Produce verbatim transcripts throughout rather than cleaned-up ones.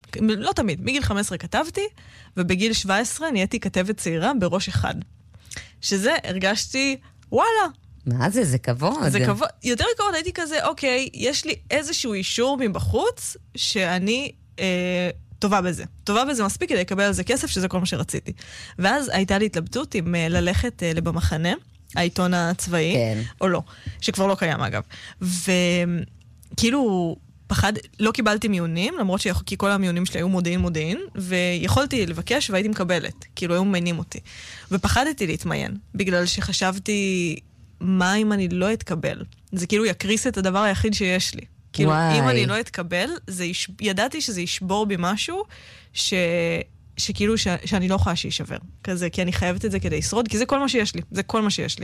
לא תמיד, מגיל חמש עשרה כתבתי, ובגיל שבע עשרה נהייתי כתבת צעירה בראש אחד. שזה הרגשתי, וואלה. מה זה? זה כבוד. זה כבוד. יותר כבוד הייתי כזה, אוקיי, יש לי איזשהו אישור מבחוץ, שאני אה, טובה בזה. טובה בזה מספיק כדי לקבל על זה כסף, שזה כל מה שרציתי. ואז הייתה לי התלבטות עם אה, ללכת אה, לבמחנה, העיתון הצבאי, כן. או לא, שכבר לא קיים אגב. וכאילו... פחד, לא קיבלתי מיונים, למרות כי כל המיונים שלי היו מודיעין מודיעין, ויכולתי לבקש והייתי מקבלת, כאילו היו ממיינים אותי. ופחדתי להתמיין, בגלל שחשבתי, מה אם אני לא אתקבל? זה כאילו יקריס את הדבר היחיד שיש לי. כאילו, וואי. אם אני לא אתקבל, זה יש... ידעתי שזה ישבור בי משהו, ש... שכאילו ש... שאני לא יכולה שישבר. כזה, כי אני חייבת את זה כדי לשרוד, כי זה כל מה שיש לי. זה כל מה שיש לי.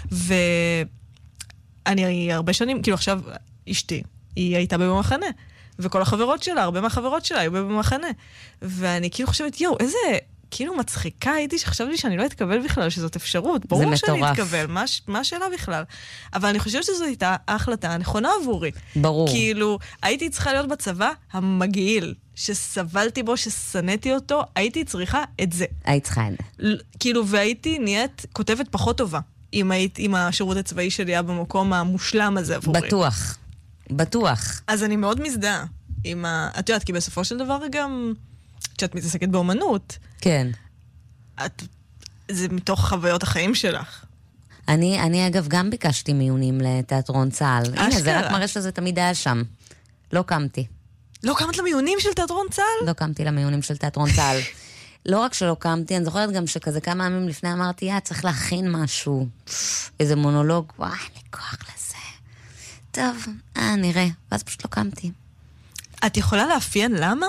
ואני הרבה שנים, כאילו עכשיו, אשתי, היא הייתה במחנה, וכל החברות שלה, הרבה מהחברות שלה היו במחנה. ואני כאילו חושבת, יו, איזה, כאילו מצחיקה הייתי שחשבתי שאני לא אתקבל בכלל, שזאת אפשרות. ברור שאני אתקבל, מה, מה השאלה בכלל? אבל אני חושבת שזו הייתה ההחלטה הנכונה עבורי. ברור. כאילו, הייתי צריכה להיות בצבא המגעיל, שסבלתי בו, שסנאתי אותו, הייתי צריכה את זה. היית צריכה את זה. כאילו, והייתי נהיית כותבת פחות טובה, אם היית, אם השירות הצבאי שלי היה במקום המושלם הזה עבורי. בטוח. בטוח. אז אני מאוד מזדהה עם ה... את יודעת, כי בסופו של דבר גם, כשאת מתעסקת באומנות, כן. את... זה מתוך חוויות החיים שלך. אני, אני אגב גם ביקשתי מיונים לתיאטרון צה"ל. הנה, זה רק מראה שזה תמיד היה שם. לא קמתי. לא קמת למיונים של תיאטרון צה"ל? לא קמתי למיונים של תיאטרון צה"ל. לא רק שלא קמתי, אני זוכרת גם שכזה כמה ימים לפני אמרתי, יא, צריך להכין משהו. איזה מונולוג, וואי, אין לי כוח לזה. טוב, אה, נראה. ואז פשוט לא קמתי. את יכולה לאפיין למה?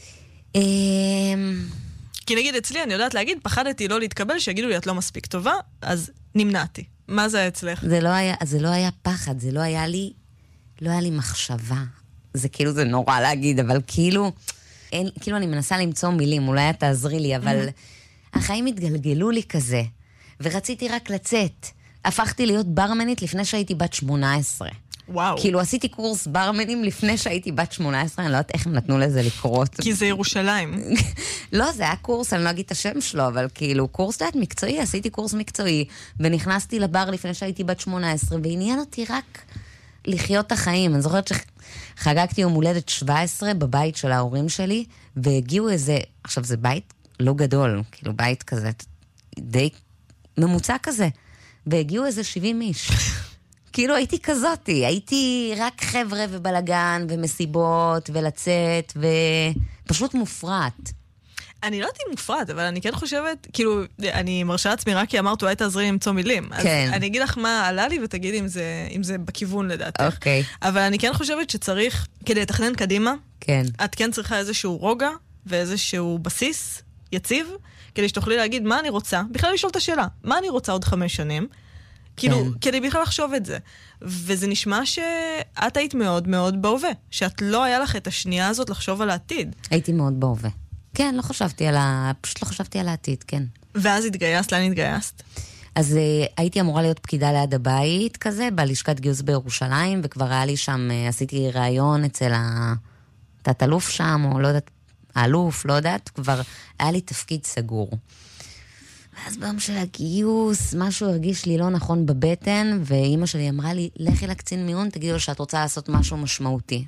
כי נגיד אצלי, אני יודעת להגיד, פחדתי לא להתקבל, שיגידו לי, את לא מספיק טובה, אז נמנעתי. מה זה אצלך? זה לא היה, זה לא היה פחד, זה לא היה לי, לא היה לי מחשבה. זה כאילו, זה נורא להגיד, אבל כאילו, אין, כאילו אני מנסה למצוא מילים, אולי את תעזרי לי, אבל החיים התגלגלו לי כזה, ורציתי רק לצאת. הפכתי להיות ברמנית לפני שהייתי בת שמונה עשרה. וואו. כאילו עשיתי קורס ברמנים לפני שהייתי בת שמונה עשרה, אני לא יודעת איך הם נתנו לזה לקרות. כי זה ירושלים. לא, זה היה קורס, אני לא אגיד את השם שלו, אבל כאילו קורס דעת מקצועי, עשיתי קורס מקצועי, ונכנסתי לבר לפני שהייתי בת שמונה עשרה, ועניין אותי רק לחיות את החיים. אני זוכרת שחגגתי יום הולדת שבע עשרה בבית של ההורים שלי, והגיעו איזה, עכשיו זה בית לא גדול, כאילו בית כזה, די ממוצע כזה, והגיעו איזה שבעים איש. כאילו הייתי כזאתי, הייתי רק חבר'ה ובלגן ומסיבות ולצאת ופשוט מופרט. אני לא יודעת אם מופרט, אבל אני כן חושבת, כאילו, אני מרשה עצמי רק כי אמרת, אולי תעזרי למצוא מילים. כן. אז אני אגיד לך מה עלה לי ותגידי אם זה, אם זה בכיוון לדעתך. אוקיי. אבל אני כן חושבת שצריך, כדי לתכנן קדימה, כן. את כן צריכה איזשהו רוגע ואיזשהו בסיס יציב, כדי שתוכלי להגיד מה אני רוצה, בכלל לשאול את השאלה, מה אני רוצה עוד חמש שנים, כאילו, כדי בכלל לחשוב את זה. וזה נשמע שאת היית מאוד מאוד בהווה, שאת לא היה לך את השנייה הזאת לחשוב על העתיד. הייתי מאוד בהווה. כן, לא חשבתי על ה... פשוט לא חשבתי על העתיד, כן. ואז התגייסת, לאן התגייסת? אז uh, הייתי אמורה להיות פקידה ליד הבית כזה, בלשכת גיוס בירושלים, וכבר היה לי שם, uh, עשיתי ראיון אצל התת-אלוף שם, או לא יודעת, האלוף, לא יודעת, כבר היה לי תפקיד סגור. ואז ביום של הגיוס, משהו הרגיש לי לא נכון בבטן, ואימא שלי אמרה לי, לכי לקצין מיון, תגידו לו שאת רוצה לעשות משהו משמעותי.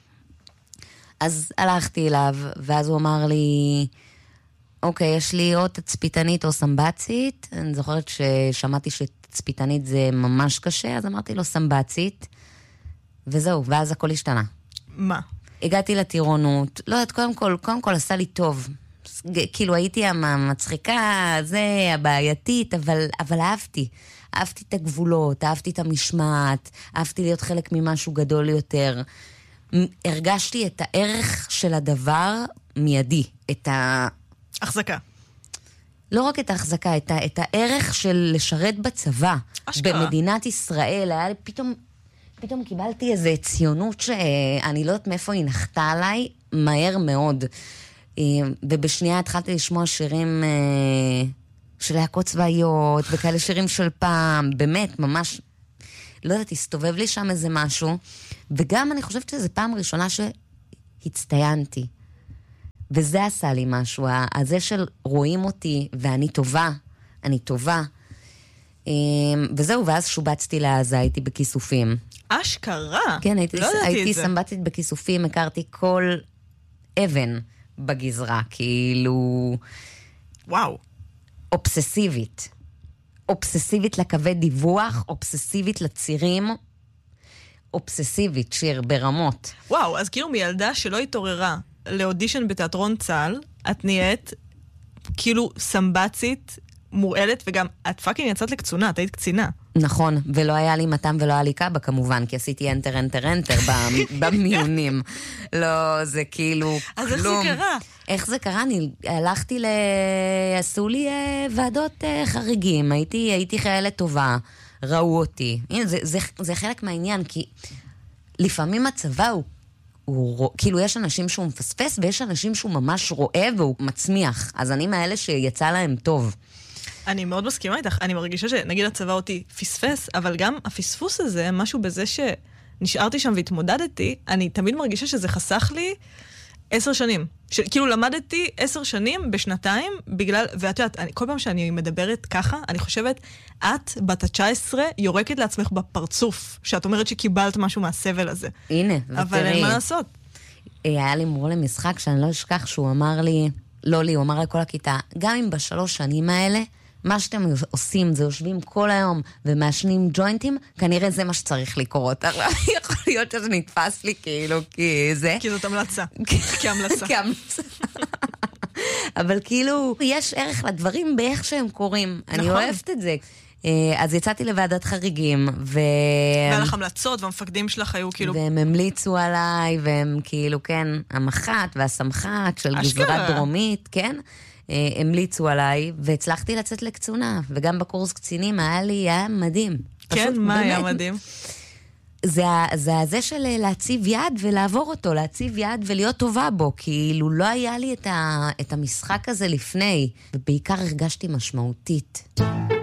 אז הלכתי אליו, ואז הוא אמר לי, אוקיי, יש לי או תצפיתנית או סמבצית. אני זוכרת ששמעתי שתצפיתנית זה ממש קשה, אז אמרתי לו סמבצית, וזהו, ואז הכל השתנה. מה? הגעתי לטירונות, לא יודעת, קודם כל, קודם כל עשה לי טוב. כאילו הייתי המצחיקה, זה, הבעייתית, אבל, אבל אהבתי. אהבתי את הגבולות, אהבתי את המשמעת, אהבתי להיות חלק ממשהו גדול יותר. הרגשתי את הערך של הדבר מיידי, את ה... החזקה. לא רק את ההחזקה, את, ה... את הערך של לשרת בצבא. אשכרה. במדינת ישראל, היה לי פתאום, פתאום קיבלתי איזו ציונות שאני לא יודעת מאיפה היא נחתה עליי, מהר מאוד. ובשנייה התחלתי לשמוע שירים של להקות צבאיות, וכאלה שירים של פעם, באמת, ממש, לא יודעת, הסתובב לי שם איזה משהו, וגם אני חושבת שזו פעם ראשונה שהצטיינתי. וזה עשה לי משהו, הזה של רואים אותי, ואני טובה, אני טובה. וזהו, ואז שובצתי לעזה, הייתי בכיסופים. אשכרה? כן, הייתי, לא ידעתי הייתי את זה. סמבטית בכיסופים, הכרתי כל אבן בגזרה, כאילו... וואו. אובססיבית. אובססיבית לקווי דיווח, אובססיבית לצירים, אובססיבית, שיר, ברמות. וואו, אז כאילו מילדה שלא התעוררה לאודישן בתיאטרון צה"ל, את נהיית כאילו סמבצית, מורעלת, וגם את פאקינג יצאת לקצונה, את היית קצינה. נכון, ולא היה לי מתם ולא היה לי קאבה כמובן, כי עשיתי אנטר, אנטר, אנטר במיונים. לא, זה כאילו כלום. אז איך זה קרה? איך זה קרה? אני הלכתי ל... עשו לי ועדות חריגים, הייתי, הייתי חיילת טובה, ראו אותי. הנה, זה, זה, זה חלק מהעניין, כי לפעמים הצבא הוא, הוא, כאילו יש אנשים שהוא מפספס, ויש אנשים שהוא ממש רואה והוא מצמיח. אז אני מאלה שיצא להם טוב. אני מאוד מסכימה איתך, אני מרגישה שנגיד הצבא אותי פספס, אבל גם הפספוס הזה, משהו בזה שנשארתי שם והתמודדתי, אני תמיד מרגישה שזה חסך לי עשר שנים. ש... כאילו למדתי עשר שנים בשנתיים, בגלל, ואת יודעת, אני, כל פעם שאני מדברת ככה, אני חושבת, את בת ה-תשע עשרה יורקת לעצמך בפרצוף, שאת אומרת שקיבלת משהו מהסבל הזה. הנה, אבל ותראי. אין מה לעשות. היה לי מורה למשחק שאני לא אשכח שהוא אמר לי, לא לי, הוא אמר לכל הכיתה, גם אם בשלוש שנים האלה, מה שאתם עושים זה יושבים כל היום ומאשנים ג'וינטים, כנראה זה מה שצריך לקרות. יכול להיות שזה נתפס לי כאילו, כי זה... כי זאת המלצה. כהמלצה. כהמלצה. אבל כאילו, יש ערך לדברים באיך שהם קוראים. אני אוהבת את זה. אז יצאתי לוועדת חריגים, ו... והלך המלצות, והמפקדים שלך היו כאילו... והם המליצו עליי, והם כאילו, כן, המח"ט והסמח"ט של גזרה דרומית, כן? המליצו עליי, והצלחתי לצאת לקצונה, וגם בקורס קצינים היה לי, היה מדהים. כן, מה היה מדהים? זה, זה הזה של להציב יד ולעבור אותו, להציב יד ולהיות טובה בו, כאילו לא היה לי את, ה, את המשחק הזה לפני, ובעיקר הרגשתי משמעותית.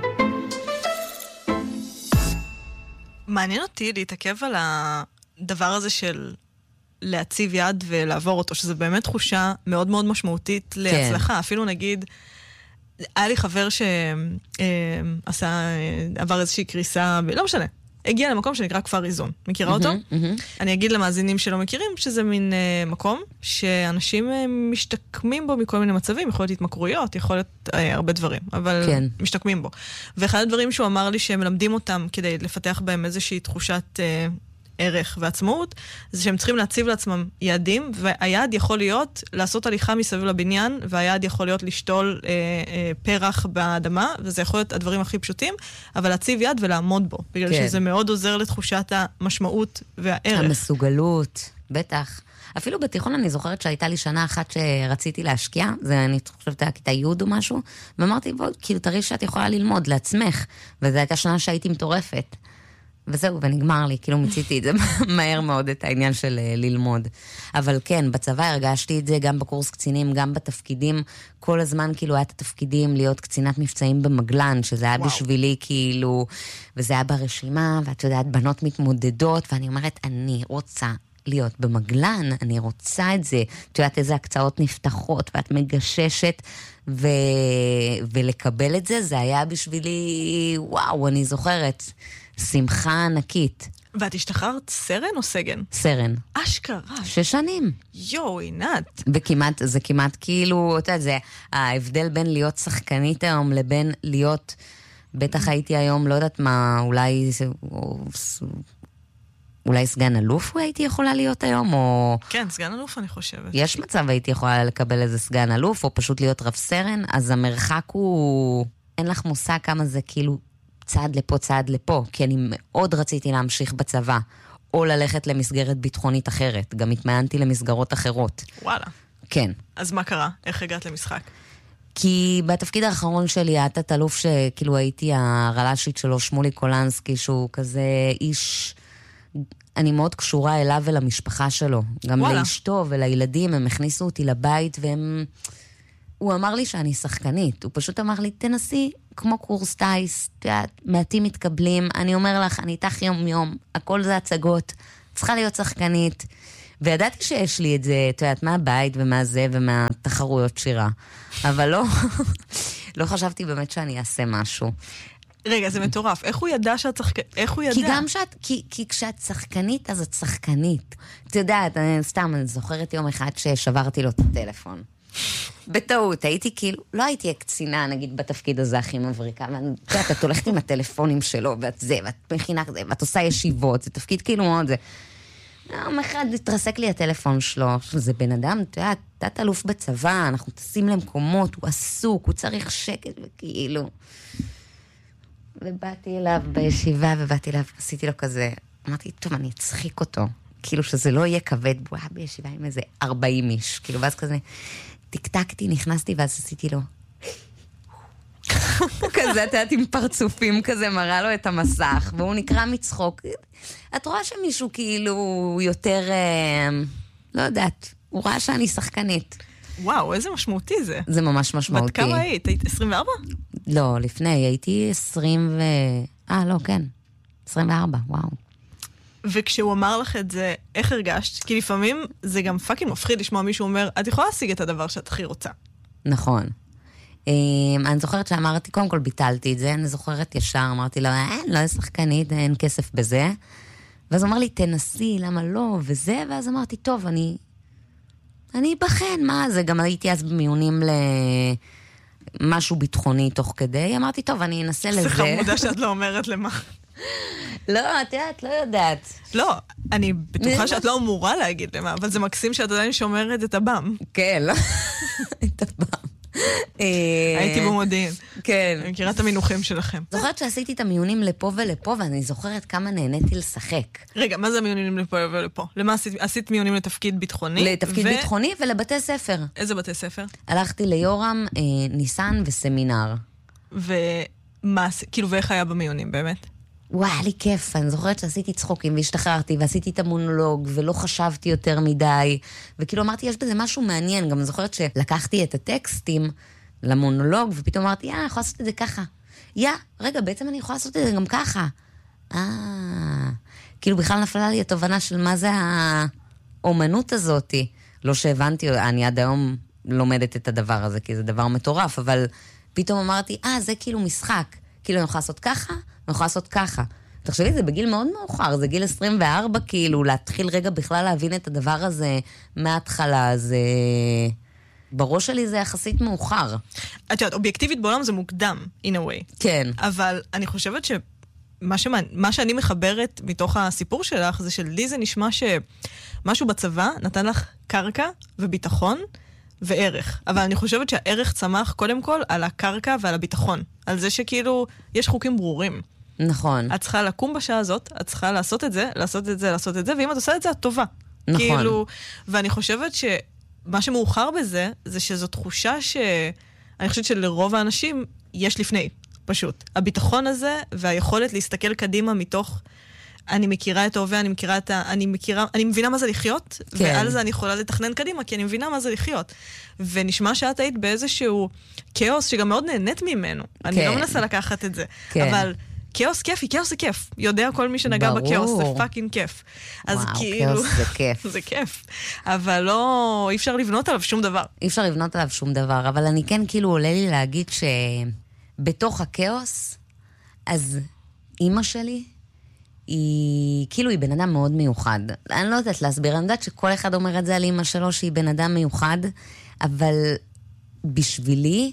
מעניין אותי להתעכב על הדבר הזה של להציב יד ולעבור אותו, שזה באמת תחושה מאוד מאוד משמעותית להצלחה. כן. אפילו נגיד, היה לי חבר שעשה, עבר איזושהי קריסה, לא משנה, הגיע למקום שנקרא כפר איזון. מכירה אותו? Mm-hmm, mm-hmm. אני אגיד למאזינים שלא מכירים, שזה מין uh, מקום שאנשים uh, משתקמים בו מכל מיני מצבים, יכול להיות התמכרויות, יכול להיות uh, הרבה דברים, אבל כן. משתקמים בו. ואחד הדברים שהוא אמר לי שהם מלמדים אותם כדי לפתח בהם איזושהי תחושת uh, ערך ועצמאות, זה שהם צריכים להציב לעצמם יעדים, והיעד יכול להיות לעשות הליכה מסביב לבניין, והיעד יכול להיות לשתול אה, אה, פרח באדמה, וזה יכול להיות הדברים הכי פשוטים, אבל להציב יד ולעמוד בו, בגלל כן. שזה מאוד עוזר לתחושת המשמעות והערך. המסוגלות, בטח. אפילו בתיכון אני זוכרת שהייתה לי שנה אחת שרציתי להשקיע, זה אני חושבת היה כיתה י' או משהו, ואמרתי, בוא, כאילו תראי שאת יכולה ללמוד לעצמך, וזו הייתה שנה שהייתי מטורפת. וזהו, ונגמר לי, כאילו מציתי את זה מהר מאוד, את העניין של ללמוד. אבל כן, בצבא הרגשתי את זה, גם בקורס קצינים, גם בתפקידים, כל הזמן כאילו היה את התפקידים להיות קצינת מבצעים במגלן, שזה היה וואו. בשבילי כאילו, וזה היה ברשימה, ואת יודעת, בנות מתמודדות, ואני אומרת, אני רוצה להיות במגלן, אני רוצה את זה, את יודעת איזה הקצאות נפתחות, ואת מגששת, ו... ולקבל את זה, זה היה בשבילי, וואו, אני זוכרת, שמחה ענקית. ואת השתחררת סרן או סגן? סרן. אשכרה. שש שנים. יו, עינת. וכמעט, זה כמעט כאילו, אתה יודע, זה ההבדל בין להיות שחקנית היום לבין להיות, בטח הייתי היום, לא יודעת מה, אולי, אולי סגן אלוף הייתי יכולה להיות היום, או... כן, סגן אלוף אני חושבת. יש מצב הייתי יכולה לקבל איזה סגן אלוף, או פשוט להיות רב סרן, אז המרחק הוא... אין לך מושג כמה זה כאילו... צעד לפה, צעד לפה, כי אני מאוד רציתי להמשיך בצבא, או ללכת למסגרת ביטחונית אחרת. גם התמיינתי למסגרות אחרות. וואלה. כן. אז מה קרה? איך הגעת למשחק? כי בתפקיד האחרון שלי, היה תת-אלוף שכאילו הייתי הרל"שית שלו, שמולי קולנסקי, שהוא כזה איש... אני מאוד קשורה אליו ולמשפחה שלו. גם וואלה. לאשתו ולילדים, הם הכניסו אותי לבית, והם... הוא אמר לי שאני שחקנית. הוא פשוט אמר לי, תנסי כמו קורס טייס, מעטים מתקבלים, אני אומר לך, אני איתך יום יום, הכל זה הצגות, צריכה להיות שחקנית, וידעתי שיש לי את זה, את יודעת, מהבית ומה זה ומהתחרויות שירה. אבל לא, לא חשבתי באמת שאני אעשה משהו. רגע, זה מטורף. איך הוא ידע שאת שחקנית? איך הוא ידע? כי גם שאת, כי, כי כשאת שחקנית, אז את שחקנית. את יודעת, אני, סתם, אני זוכרת יום אחד ששברתי לו את הטלפון. בטעות, הייתי כאילו, לא הייתי קצינה, נגיד, בתפקיד הזה הכי מבריקה, ואת יודעת, את הולכת עם הטלפונים שלו, ואת זה, ואת מכינה כזה, ואת עושה ישיבות, זה תפקיד כאילו מאוד זה. יום אחד התרסק לי הטלפון שלו, זה בן אדם, את יודעת, תת אלוף בצבא, אנחנו טסים למקומות, הוא עסוק, הוא צריך שקט, וכאילו... ובאתי אליו בישיבה, ובאתי אליו, עשיתי לו כזה, אמרתי, טוב, אני אצחיק אותו, כאילו שזה לא יהיה כבד, בוא, היה בישיבה עם איזה ארבעים איש, כאילו, ואז כזה, טקטקתי, נכנסתי, ואז עשיתי לו, כזה, את יודעת, עם פרצופים כזה, מראה לו את המסך, והוא נקרא מצחוק. את רואה שמישהו כאילו יותר, לא יודעת, הוא ראה שאני שחקנית. וואו, איזה משמעותי זה. זה ממש משמעותי. בת כמה היית? היית עשרים וארבע? לא, לפני, הייתי עשרים ו... אה, לא, כן. עשרים וארבע, וואו. וכשהוא אמר לך את זה, איך הרגשת? כי לפעמים זה גם פאקינג מפחיד לשמוע מישהו אומר, את יכולה להשיג את הדבר שאת הכי רוצה. נכון. אני זוכרת שאמרתי, קודם כל ביטלתי את זה, אני זוכרת ישר, אמרתי לו, אין, לא שחקנית, אין כסף בזה. ואז הוא אמר לי, תנסי, למה לא, וזה, ואז אמרתי, טוב, אני... אני אבחן, מה זה? גם הייתי אז במיונים למשהו ביטחוני תוך כדי. אמרתי, טוב, אני אנסה לזה. זה חמודה שאת לא אומרת למה. לא, את יודעת, לא יודעת. לא, אני בטוחה שאת לא אמורה להגיד למה, אבל זה מקסים שאת עדיין שומרת את הבם. כן, לא. את הבם. הייתי במודיעין. כן. אני מכירה את המינוחים שלכם. זוכרת שעשיתי את המיונים לפה ולפה, ואני זוכרת כמה נהניתי לשחק. רגע, מה זה המיונים לפה ולפה? למה עשית? עשית מיונים לתפקיד ביטחוני? לתפקיד ביטחוני ולבתי ספר. איזה בתי ספר? הלכתי ליורם, ניסן וסמינר. ומה, כאילו, ואיך היה במיונים, באמת? וואי, היה לי כיף, אני זוכרת שעשיתי צחוקים והשתחררתי, ועשיתי את המונולוג, ולא חשבתי יותר מדי, וכאילו אמרתי, יש בזה משהו מעניין, גם אני זוכרת שלקחתי את הטקסטים למונולוג, ופתאום אמרתי, יא, אני יכולה לעשות את זה ככה. יא, רגע, בעצם אני יכולה לעשות את זה גם ככה. אה, כאילו בכלל נפלה לי התובנה של מה זה האומנות הזאת. לא שהבנתי, אני עד היום לומדת את הדבר הזה, כי זה דבר מטורף, אבל פתאום אמרתי, אה, זה כאילו משחק. כאילו אני יכולה לעשות ככה, אני יכולה לעשות ככה. תחשבי, זה בגיל מאוד מאוחר, זה גיל עשרים וארבע, כאילו, להתחיל רגע בכלל להבין את הדבר הזה מההתחלה, זה... בראש שלי זה יחסית מאוחר. את יודעת, אובייקטיבית בעולם זה מוקדם, in a way. כן. אבל אני חושבת שמה שמה, מה שאני מחברת מתוך הסיפור שלך, זה שלי זה נשמע שמשהו בצבא נתן לך קרקע וביטחון, וערך. אבל אני חושבת שהערך צמח קודם כל על הקרקע ועל הביטחון. על זה שכאילו יש חוקים ברורים. נכון. את צריכה לקום בשעה הזאת, את צריכה לעשות את זה, לעשות את זה, לעשות את זה, ואם את עושה את זה, את טובה. נכון. כאילו, ואני חושבת שמה שמאוחר בזה, זה שזו תחושה ש... אני חושבת שלרוב האנשים יש לפני, פשוט. הביטחון הזה והיכולת להסתכל קדימה מתוך... אני מכירה את ההווה, אני מכירה את ה... אני מכירה... אני מבינה מה זה לחיות, כן. ועל זה אני יכולה לתכנן קדימה, כי אני מבינה מה זה לחיות. ונשמע שאת היית באיזשהו כאוס שגם מאוד נהנית ממנו. כן. אני לא מנסה לקחת את זה. כן. אבל כאוס כיפי, כאוס זה כיף. יודע כל מי שנגע ברור. בכאוס, זה פאקינג כיף. אז וואו, כאילו... כאוס זה כיף. זה כיף. אבל לא... אי אפשר לבנות עליו שום דבר. אי אפשר לבנות עליו שום דבר, אבל אני כן כאילו עולה לי להגיד שבתוך הכאוס, אז אמא שלי... היא, כאילו היא בן אדם מאוד מיוחד. אני לא יודעת להסביר, אני יודעת שכל אחד אומר את זה על אמא שלו, שהיא בן אדם מיוחד, אבל בשבילי,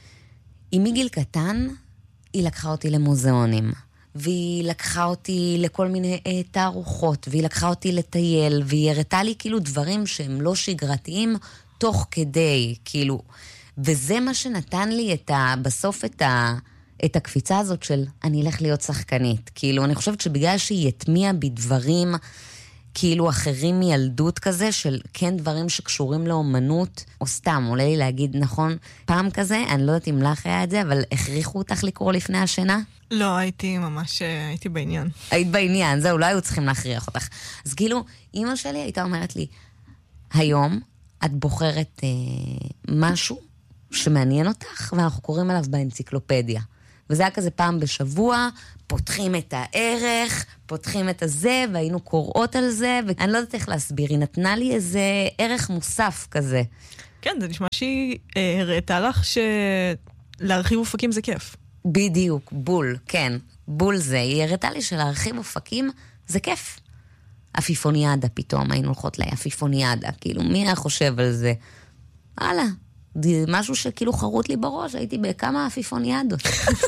היא מגיל קטן, היא לקחה אותי למוזיאונים, והיא לקחה אותי לכל מיני תערוכות, והיא לקחה אותי לטייל, והיא הראתה לי כאילו דברים שהם לא שגרתיים, תוך כדי, כאילו. וזה מה שנתן לי את ה, בסוף את ה... את הקפיצה הזאת של אני אלך להיות שחקנית. כאילו, אני חושבת שבגלל שהיא יטמיע בדברים כאילו אחרים מילדות כזה, של כן דברים שקשורים לאומנות, או סתם, עולה לי להגיד, נכון, פעם כזה, אני לא יודעת אם לך היה את זה, אבל הכריחו אותך לקרוא לפני השינה? לא, הייתי ממש, הייתי בעניין. היית בעניין, זהו, לא היו צריכים להכריח אותך. אז כאילו, אמא שלי הייתה אומרת לי, היום את בוחרת אה, משהו שמעניין אותך, ואנחנו קוראים עליו באנציקלופדיה. וזה היה כזה פעם בשבוע, פותחים את הערך, פותחים את הזה, והיינו קוראות על זה, ואני לא יודעת איך להסביר, היא נתנה לי איזה ערך מוסף כזה. כן, זה נשמע שהיא אה, הראתה לך שלהרחיב אופקים זה כיף. בדיוק, בול, כן, בול זה. היא הראתה לי שלהרחיב אופקים זה כיף. אפיפוניאדה פתאום, היינו הולכות לאפיפוניאדה, כאילו, מי היה חושב על זה? הלאה, משהו שכאילו חרוט לי בראש, הייתי בכמה אפיפוניאדות.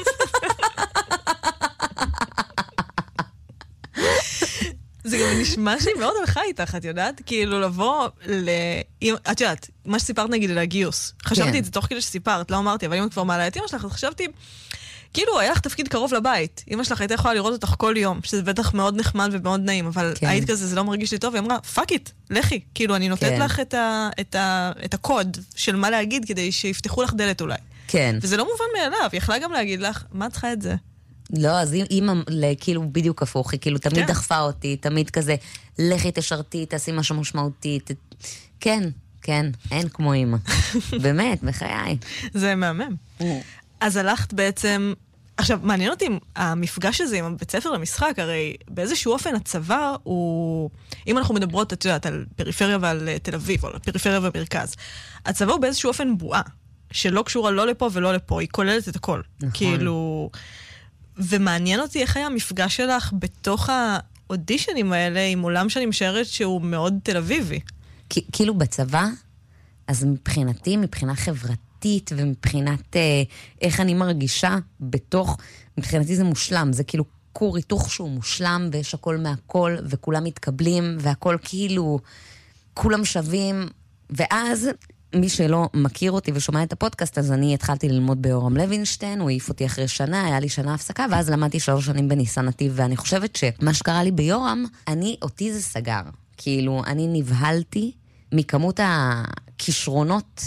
זה גם נשמע שהיא מאוד הלכה איתך, את יודעת? כאילו לבוא ל... את יודעת, מה שסיפרת נגיד על הגיוס. חשבתי את זה תוך כדי שסיפרת, לא אמרתי, אבל אם את כבר מעלה את אמא שלך, אז חשבתי, כאילו היה לך תפקיד קרוב לבית. אמא שלך הייתה יכולה לראות אותך כל יום, שזה בטח מאוד נחמד ומאוד נעים, אבל היית כזה, זה לא מרגיש לי טוב, היא אמרה, פאק איט, לכי. כאילו, אני נותנת לך את הקוד של מה להגיד, כדי שיפתחו לך דלת אולי. כן. וזה לא מובן מאליו, היא יכלה גם להגיד לך, מה את צריכה את זה? לא, אז אימא, כאילו בדיוק הפוך, היא כאילו תמיד דחפה אותי, תמיד כזה, לכי תשרתי, תעשי משהו משמעותי. כן, כן, אין כמו אימא. באמת, בחיי. זה מהמם. אז הלכת בעצם, עכשיו, מעניין אותי המפגש הזה עם הבית ספר למשחק, הרי באיזשהו אופן הצבא הוא, אם אנחנו מדברות, את יודעת, על פריפריה ועל תל אביב, או על פריפריה ומרכז, הצבא הוא באיזשהו אופן בועה, שלא קשורה לא לפה ולא לפה, היא כוללת את הכל. נכון. כאילו... ומעניין אותי איך היה המפגש שלך בתוך האודישנים האלה עם עולם שאני משערת שהוא מאוד תל אביבי. כאילו בצבא, אז מבחינתי, מבחינה חברתית ומבחינת אה, איך אני מרגישה בתוך, מבחינתי זה מושלם, זה כאילו כור היתוך שהוא מושלם ויש הכל מהכל וכולם מתקבלים והכל כאילו, כולם שווים, ואז... מי שלא מכיר אותי ושומע את הפודקאסט, אז אני התחלתי ללמוד ביורם לוינשטיין, הוא העיף אותי אחרי שנה, היה לי שנה הפסקה, ואז למדתי שלוש שנים בניסן נתיב, ואני חושבת שמה שקרה לי ביורם, אני, אותי זה סגר. כאילו, אני נבהלתי מכמות הכישרונות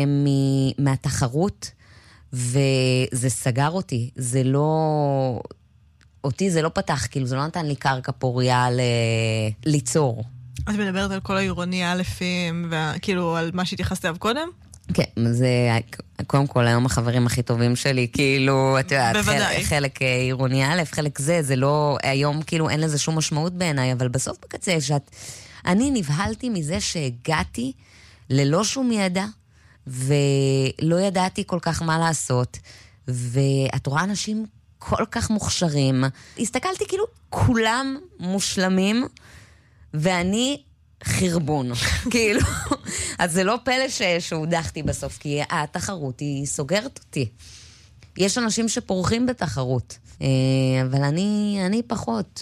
ומהתחרות, וזה סגר אותי. זה לא... אותי זה לא פתח, כאילו, זה לא נתן לי קרקע פוריה ל... ליצור. את מדברת על כל העירוני האלפים, וכאילו על מה שהתייחסת אליו קודם? כן, זה קודם כל היום החברים הכי טובים שלי, כאילו, את יודעת, בוודאי. חלק עירוני א', חלק זה, זה לא, היום כאילו אין לזה שום משמעות בעיניי, אבל בסוף בקצה, שאת, אני נבהלתי מזה שהגעתי ללא שום ידע, ולא ידעתי כל כך מה לעשות, ואת רואה אנשים כל כך מוכשרים, הסתכלתי כאילו, כולם מושלמים, ואני חרבון, כאילו. אז זה לא פלא שהודחתי בסוף, כי התחרות היא סוגרת אותי. יש אנשים שפורחים בתחרות, אבל אני, אני פחות.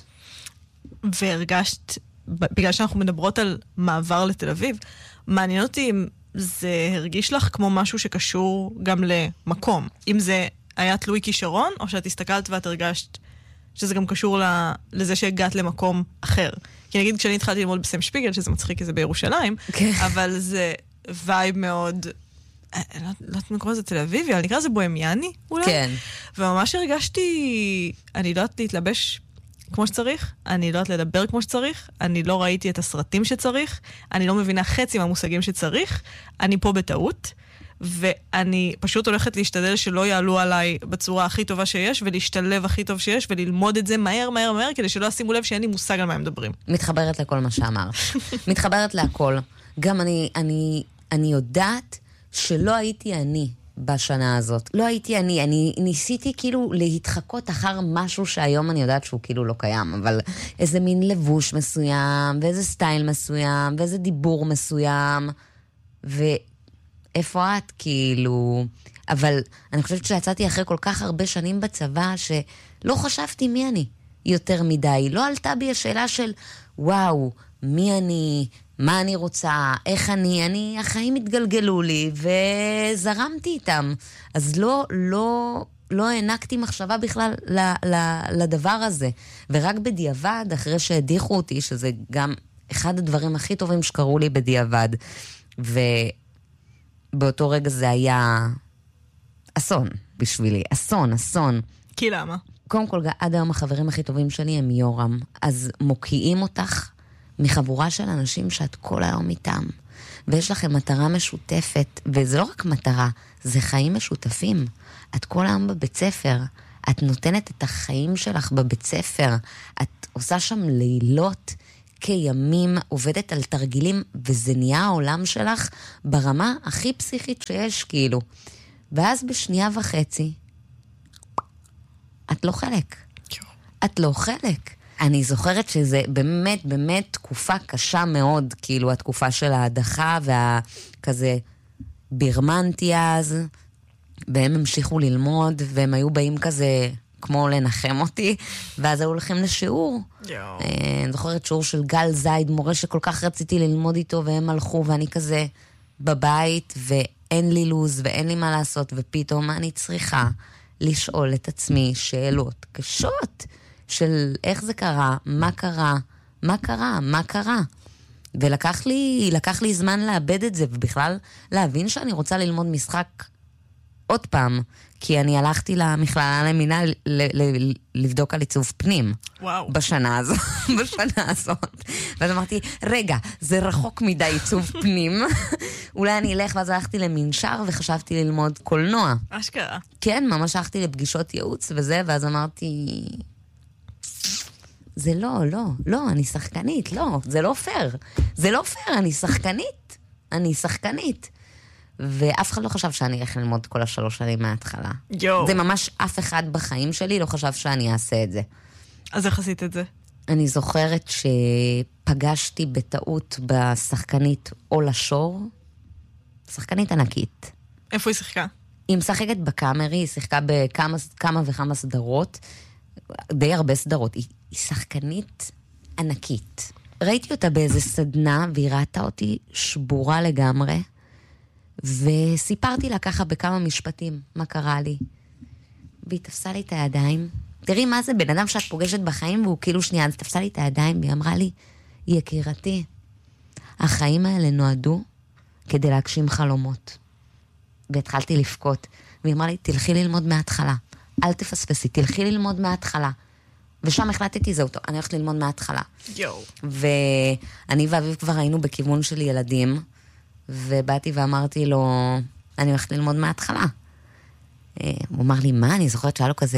והרגשת, בגלל שאנחנו מדברות על מעבר לתל אביב, מעניין אותי אם זה הרגיש לך כמו משהו שקשור גם למקום. אם זה היה תלוי כישרון, או שאת הסתכלת ואת הרגשת שזה גם קשור לזה שהגעת למקום אחר. כי נגיד כשאני התחלתי ללמוד בסם שפיגל, שזה מצחיק, כי זה בירושלים, אבל זה וייב מאוד, לא יודעת מה קורא לזה תל אביבי, אבל נקרא זה בוהמיאני אולי. כן. וממש הרגשתי, אני לא יודעת להתלבש כמו שצריך, אני לא יודעת לדבר כמו שצריך, אני לא ראיתי את הסרטים שצריך, אני לא מבינה חצי מהמושגים שצריך, אני פה בטעות, ואני פשוט הולכת להשתדל שלא יעלו עליי בצורה הכי טובה שיש, ולהשתלב הכי טוב שיש, וללמוד את זה מהר, מהר, מהר, כדי שלא ישימו לב שאין לי מושג על מה הם מדברים. מתחברת לכל מה שאמרת. מתחברת להכל. גם אני, אני, אני יודעת שלא הייתי אני בשנה הזאת. לא הייתי אני. אני ניסיתי כאילו להתחקות אחר משהו שהיום אני יודעת שהוא כאילו לא קיים, אבל איזה מין לבוש מסוים, ואיזה סטייל מסוים, ואיזה דיבור מסוים, ו... איפה את, כאילו... אבל אני חושבת שיצאתי אחרי כל כך הרבה שנים בצבא, שלא חשבתי מי אני יותר מדי. לא עלתה בי השאלה של, וואו, מי אני, מה אני רוצה, איך אני, אני, החיים התגלגלו לי, וזרמתי איתם. אז לא, לא, לא הענקתי מחשבה בכלל ל, ל, לדבר הזה. ורק בדיעבד, אחרי שהדיחו אותי, שזה גם אחד הדברים הכי טובים שקרו לי בדיעבד, ו... באותו רגע זה היה אסון בשבילי, אסון, אסון. כי למה? קודם כל, עד היום החברים הכי טובים שלי הם יורם, אז מוקיעים אותך מחבורה של אנשים שאת כל היום איתם, ויש לכם מטרה משותפת, וזה לא רק מטרה, זה חיים משותפים. את כל היום בבית ספר, את נותנת את החיים שלך בבית ספר, את עושה שם לילות כימים, עובדת על תרגילים, וזה נהיה העולם שלך ברמה הכי פסיכית שיש, כאילו. ואז בשנייה וחצי, את לא חלק. את לא חלק. אני זוכרת שזה באמת, באמת תקופה קשה מאוד, כאילו התקופה של ההדחה והכזה בירמנטי אז, והם המשיכו ללמוד, והם היו באים כזה כמו לנחם אותי, ואז היו הולכים לשיעור. אני זוכרת שיעור של גל זייד, מורה שכל כך רציתי ללמוד איתו, והם הלכו, ואני כזה בבית, ואין לי לוז, ואין לי מה לעשות, ופתאום אני צריכה לשאול את עצמי שאלות קשות, של איך זה קרה, מה קרה, מה קרה, מה קרה. ולקח לי, לקח לי זמן לאבד את זה, ובכלל להבין שאני רוצה ללמוד משחק עוד פעם, כי אני הלכתי למכללה למינהל לבדוק על עיצוב פנים. וואו. בשנה הזאת, בשנה הזאת. ואז אמרתי, רגע, זה רחוק מדי עיצוב פנים. אולי אני אלך, ואז הלכתי למנשר וחשבתי ללמוד קולנוע. אשכרה. כן, ממש הלכתי לפגישות ייעוץ וזה, ואז אמרתי, זה לא, לא, לא, אני שחקנית, לא, זה לא פייר. זה לא פייר, אני שחקנית. אני שחקנית. ואף אחד לא חשב שאני אלך ללמוד כל השלוש שנים מההתחלה. יו. זה ממש אף אחד בחיים שלי לא חשב שאני אעשה את זה. אז איך עשית את זה? אני זוכרת שפגשתי בטעות בשחקנית אולה שור, שחקנית ענקית. איפה היא שיחקה? היא משחקת בקאמרי, היא שיחקה בכמה כמה וכמה סדרות, די הרבה סדרות. היא, היא שחקנית ענקית. ראיתי אותה באיזה סדנה, והיא ראתה אותי שבורה לגמרי, וסיפרתי לה ככה בכמה משפטים מה קרה לי. והיא תפסה לי את הידיים. תראי מה זה, בן אדם שאת פוגשת בחיים, והוא כאילו שנייה, אז תפסה לי את הידיים, והיא אמרה לי, יקירתי, החיים האלה נועדו כדי להגשים חלומות. והתחלתי לפקוט. והיא אמרה לי, תלכי ללמוד מההתחלה. אל תפספסי, תלכי ללמוד מההתחלה. ושם החלטתי, זה אותו, אני הולכת ללמוד מההתחלה. יו. ואני ואביב כבר היינו בכיוון של ילדים, ובאתי ואמרתי לו, אני הולכת ללמוד מההתחלה. הוא אמר לי, מה? אני זוכרת שהיה לו כזה,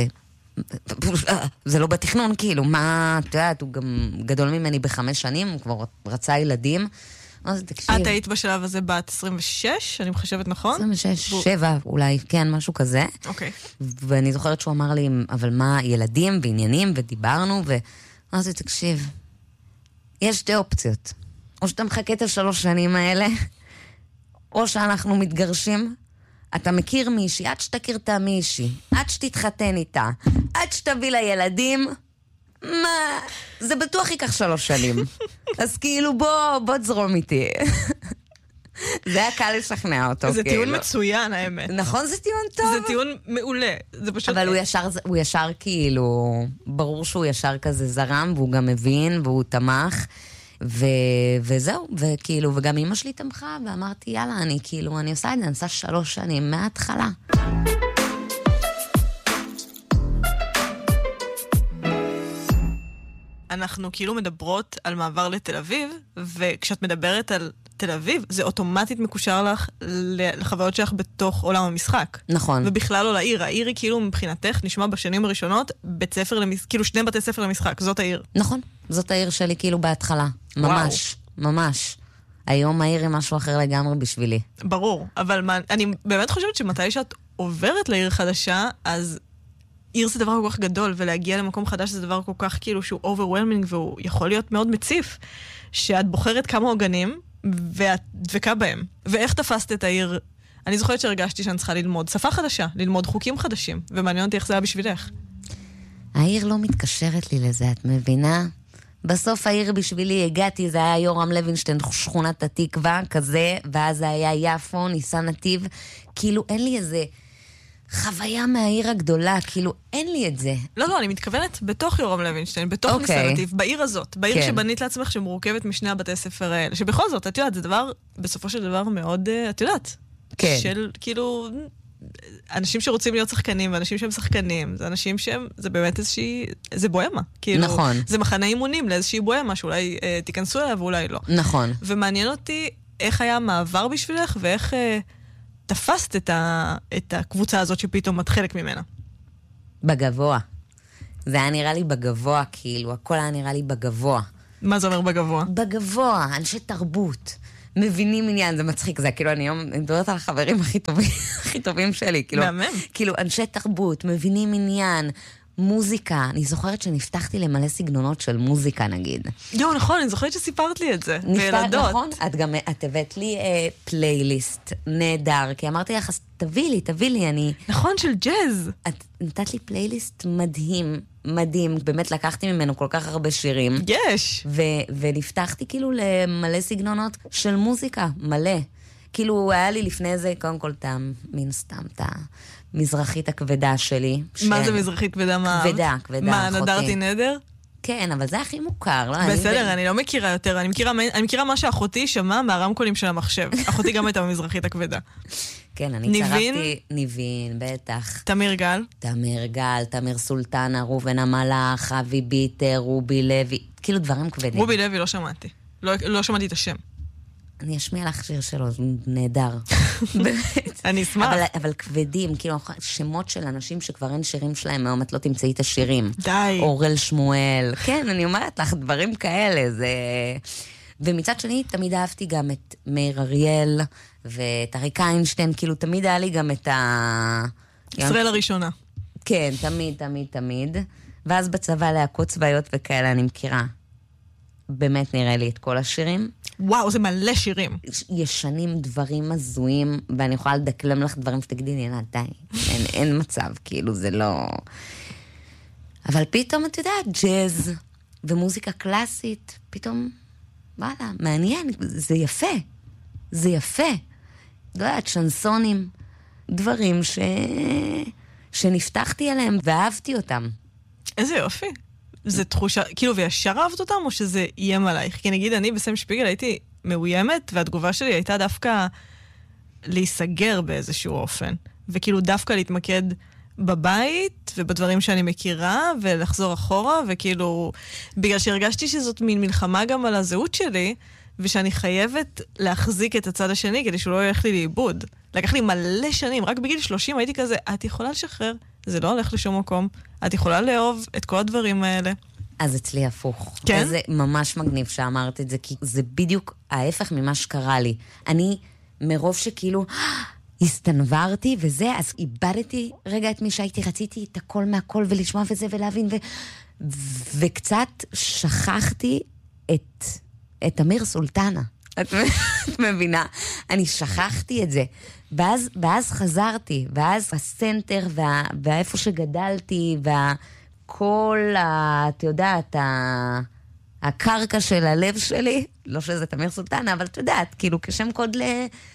זה לא בתכנון, כאילו, מה, אתה יודעת, הוא גם גדול ממני בחמש שנים, הוא כבר רצה ילדים. אז תקשיב. את היית בשלב הזה בת עשרים ושש, אני מחשבת נכון? עשרים ושש, שבע, אולי, כן, משהו כזה. אוקיי. ואני זוכרת שהוא אמר לי, אבל מה, ילדים ועניינים, ודיברנו, ואז תקשיב, יש שתי אופציות. או שאתה מחכה את השלוש שנים האלה, או שאנחנו מתגרשים, אתה מכיר מישהי, עד שתכיר את מישהי, עד שתתחתן איתה, עד שתביא לילדים, מה? זה בטוח ייקח שלוש שנים. אז כאילו בוא, בוא תזרום איתי. זה היה קל לשכנע אותו. זה כאילו. טיעון מצוין, האמת. נכון, זה טיעון טוב. זה טיעון מעולה. זה פשוט... אבל הוא ישר, הוא ישר כאילו, ברור שהוא ישר כזה זרם, והוא גם מבין, והוא תמך. ו... וזהו, וכאילו, וגם אמא שלי תמכה, ואמרתי, יאללה, אני כאילו, אני עושה את זה, אני עושה שלוש שנים מההתחלה. אנחנו כאילו מדברות על מעבר לתל אביב, וכשאת מדברת על תל אביב, זה אוטומטית מקושר לך לחוויות שלך בתוך עולם המשחק. נכון. ובכלל לא לעיר. העיר היא כאילו מבחינתך, נשמע בשנים הראשונות, בית ספר למש... כאילו שני בתי ספר למשחק, זאת העיר. נכון, זאת העיר שלי כאילו בהתחלה. ממש, וואו. ממש. היום העיר היא משהו אחר לגמרי בשבילי. ברור, אבל מה, אני באמת חושבת שמתי שאת עוברת לעיר חדשה, אז עיר זה דבר כל כך גדול, ולהגיע למקום חדש זה דבר כל כך כאילו שהוא overwhelming, והוא יכול להיות מאוד מציף, שאת בוחרת כמה עוגנים, ואת דבקה בהם. ואיך תפסת את העיר? אני זוכרת שהרגשתי שאני צריכה ללמוד שפה חדשה, ללמוד חוקים חדשים, ומעניין אותי איך זה היה בשבילך. העיר לא מתקשרת לי לזה, את מבינה? בסוף העיר בשבילי הגעתי, זה היה יורם לוינשטיין, שכונת התקווה, כזה, ואז זה היה יפו, ניסן נתיב, כאילו אין לי איזה חוויה מהעיר הגדולה, כאילו אין לי את זה. לא, לא, אני מתכוונת בתוך יורם לוינשטיין, בתוך okay. ניסן נתיב, בעיר הזאת, בעיר כן. שבנית לעצמך שמורכבת משני הבתי ספר האלה, שבכל זאת, את יודעת, זה דבר, בסופו של דבר מאוד, את יודעת, כן. של כאילו... אנשים שרוצים להיות שחקנים, ואנשים שהם שחקנים, זה אנשים שהם, זה באמת איזושהי, זה בוהמה. כאילו, נכון. זה מחנה אימונים לאיזושהי בוהמה, שאולי אה, תיכנסו אליה ואולי לא. נכון. ומעניין אותי איך היה המעבר בשבילך, ואיך אה, תפסת את, ה, את הקבוצה הזאת שפתאום את חלק ממנה. בגבוה. זה היה נראה לי בגבוה, כאילו, הכל היה נראה לי בגבוה. מה זה אומר בגבוה? בגבוה, אנשי תרבות. מבינים עניין, זה מצחיק, זה כאילו אני היום מדברת על החברים הכי טובים, הכי טובים שלי, כאילו, מהמם. כאילו אנשי תרבות, מבינים עניין, מוזיקה, אני זוכרת שנפתחתי למלא סגנונות של מוזיקה נגיד. יו, נכון, אני זוכרת שסיפרת לי את זה, נפתח, בילדות. נכון? את גם, את הבאת לי אה, פלייליסט נהדר, כי אמרתי לך, אז תביא לי, תביא לי, אני... נכון, של ג'אז. את נתת לי פלייליסט מדהים, מדהים, באמת לקחתי ממנו כל כך הרבה שירים. יש. ו- ונפתחתי כאילו למלא סגנונות של מוזיקה, מלא. כאילו היה לי לפני זה, קודם כל טעם, מן סתם, את המזרחית הכבדה שלי. מה ש- זה מזרחית כבדה? מה? כבדה, כבדה, מה, אחותי. נדרתי נדר? כן, אבל זה הכי מוכר, לא? בסדר, אני... אני לא מכירה יותר, אני מכירה, אני מכירה מה שאחותי שמעה מהרמקולים של המחשב. אחותי גם הייתה במזרחית הכבדה. כן, אני ניבין? צרפתי... ניבין, בטח. תמיר גל? תמיר גל, תמיר סולטנה, ראובן המלאך, אבי ביטר, רובי לוי, כאילו דברים כבדים. רובי לוי לא שמעתי. לא, לא שמעתי את השם. אני אשמיע לך שיר שלו, זה נהדר. באמת. אני אשמח. אבל, אבל כבדים, כאילו, שמות של אנשים שכבר אין שירים שלהם, היום את לא תמצאי את השירים. די. אורל שמואל. כן, אני אומרת לך, דברים כאלה, זה... ומצד שני, תמיד אהבתי גם את מאיר אריאל, ואת אריק איינשטיין, כאילו, תמיד היה לי גם את ה... ישראל הראשונה. כן, תמיד, תמיד, תמיד. ואז בצבא להקות צבאיות וכאלה, אני מכירה. באמת נראה לי את כל השירים. וואו, זה מלא שירים. ישנים דברים הזויים, ואני יכולה לדקלם לך דברים שתגידי לי, נה, די, אין, אין מצב, כאילו, זה לא... אבל פתאום, את יודעת, ג'אז ומוזיקה קלאסית, פתאום, וואלה, מעניין, זה יפה, זה יפה. לא יודעת, שנסונים, דברים ש... שנפתחתי עליהם ואהבתי אותם. איזה יופי. זה תחושה, כאילו, וישר אהבת אותם, או שזה איים עלייך? כי נגיד, אני בסם שפיגל הייתי מאוימת, והתגובה שלי הייתה דווקא להיסגר באיזשהו אופן. וכאילו דווקא להתמקד בבית, ובדברים שאני מכירה, ולחזור אחורה, וכאילו, בגלל שהרגשתי שזאת מין מלחמה גם על הזהות שלי, ושאני חייבת להחזיק את הצד השני, כדי שהוא לא ילך לי לאיבוד. לקח לי מלא שנים, רק בגיל שלושים הייתי כזה, את יכולה לשחרר, זה לא הולך לשום מקום, את יכולה לאהוב את כל הדברים האלה. אז אצלי הפוך. כן? זה ממש מגניב שאמרת את זה, כי זה בדיוק ההפך ממה שקרה לי. אני, מרוב שכאילו, הסתנברתי וזה, אז איבדתי רגע את מי שהייתי, רציתי את הכל מהכל ולשמוע וזה ולהבין, ו... וקצת שכחתי את, את אמיר סולטנה. את מבינה? אני שכחתי את זה. ואז, ואז חזרתי, ואז הסנטר וה, והאיפה שגדלתי, והכל, ה, את יודעת, ה, הקרקע של הלב שלי, לא שזה תמיר סולטנה, אבל את יודעת, כאילו כשם קוד ל,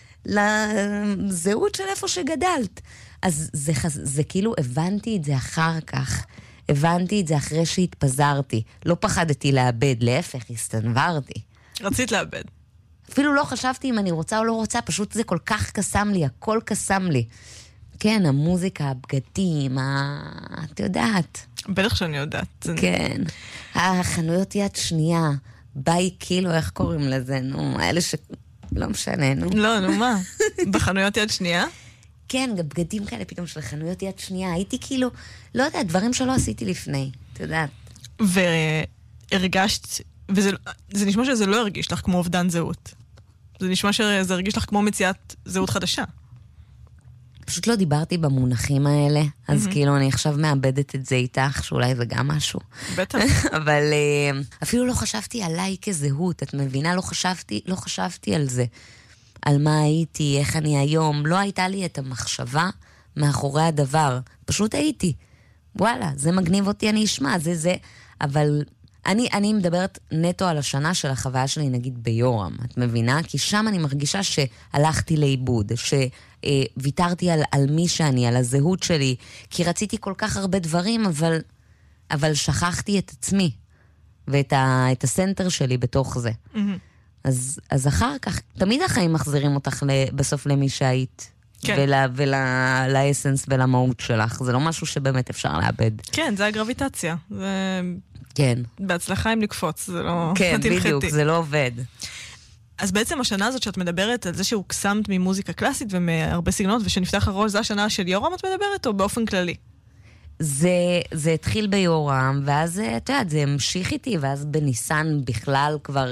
לזהות של איפה שגדלת. אז זה, זה כאילו הבנתי את זה אחר כך, הבנתי את זה אחרי שהתפזרתי. לא פחדתי לאבד, להפך, הסתנברתי. רצית לאבד. אפילו לא חשבתי אם אני רוצה או לא רוצה, פשוט זה כל כך קסם לי, הכל קסם לי. כן, המוזיקה, הבגדים, ה... את יודעת. בטח שאני יודעת. כן. החנויות יד שנייה, ביי קילו, איך קוראים לזה? נו, האלה ש... לא משנה, נו. לא, נו מה? בחנויות יד שנייה? כן, גם בגדים כאלה פתאום של חנויות יד שנייה. הייתי כאילו, לא יודעת, דברים שלא עשיתי לפני, את יודעת. והרגשת, וזה זה נשמע שזה לא הרגיש לך כמו אובדן זהות. זה נשמע שזה הרגיש לך כמו מציאת זהות חדשה. פשוט לא דיברתי במונחים האלה, אז כאילו אני עכשיו מאבדת את זה איתך, שאולי זה גם משהו. בטח. אבל אפילו לא חשבתי עליי כזהות, את מבינה? לא חשבתי, לא חשבתי על זה. על מה הייתי, איך אני היום. לא הייתה לי את המחשבה מאחורי הדבר. פשוט הייתי. וואלה, זה מגניב אותי, אני אשמע, זה זה. אבל אני, אני מדברת נטו על השנה של החוויה שלי, נגיד ביורם, את מבינה? כי שם אני מרגישה שהלכתי לאיבוד, שוויתרתי על, על מי שאני, על הזהות שלי, כי רציתי כל כך הרבה דברים, אבל, אבל שכחתי את עצמי, ואת ה, את הסנטר שלי בתוך זה. Mm-hmm. אז, אז אחר כך, תמיד החיים מחזירים אותך בסוף למי שהיית. כן. ולאסנס ולמהות שלך. זה לא משהו שבאמת אפשר לאבד. כן, זה הגרביטציה. זה... כן. בהצלחה אם לקפוץ, זה לא... כן, בדיוק, זה לא עובד. אז בעצם השנה הזאת שאת מדברת על זה שהוקסמת ממוזיקה קלאסית ומהרבה סגנונות ושנפתח הראש, זה השנה של יורם את מדברת או באופן כללי? זה, זה התחיל ביורם, ואז, את יודעת, זה המשיך איתי, ואז בניסן בכלל כבר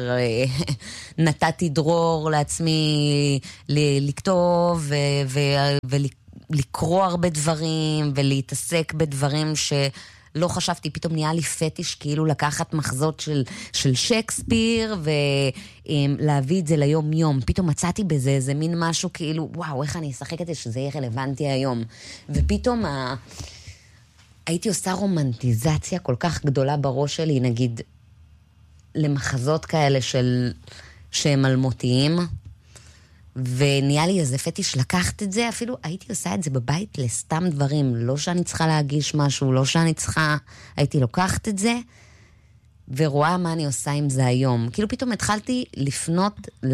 נתתי דרור לעצמי לכתוב, ו, ו, ולקרוא הרבה דברים, ולהתעסק בדברים שלא חשבתי, פתאום נהיה לי פטיש, כאילו לקחת מחזות של, של שייקספיר, ולהביא את זה ליום יום. פתאום מצאתי בזה איזה מין משהו, כאילו, וואו, איך אני אשחק את זה, שזה יהיה רלוונטי היום. ופתאום ה... הייתי עושה רומנטיזציה כל כך גדולה בראש שלי, נגיד, למחזות כאלה של, שהם אלמותיים, ונהיה לי איזה פטיש לקחת את זה, אפילו הייתי עושה את זה בבית לסתם דברים, לא שאני צריכה להגיש משהו, לא שאני צריכה, הייתי לוקחת את זה, ורואה מה אני עושה עם זה היום. כאילו פתאום התחלתי לפנות ל,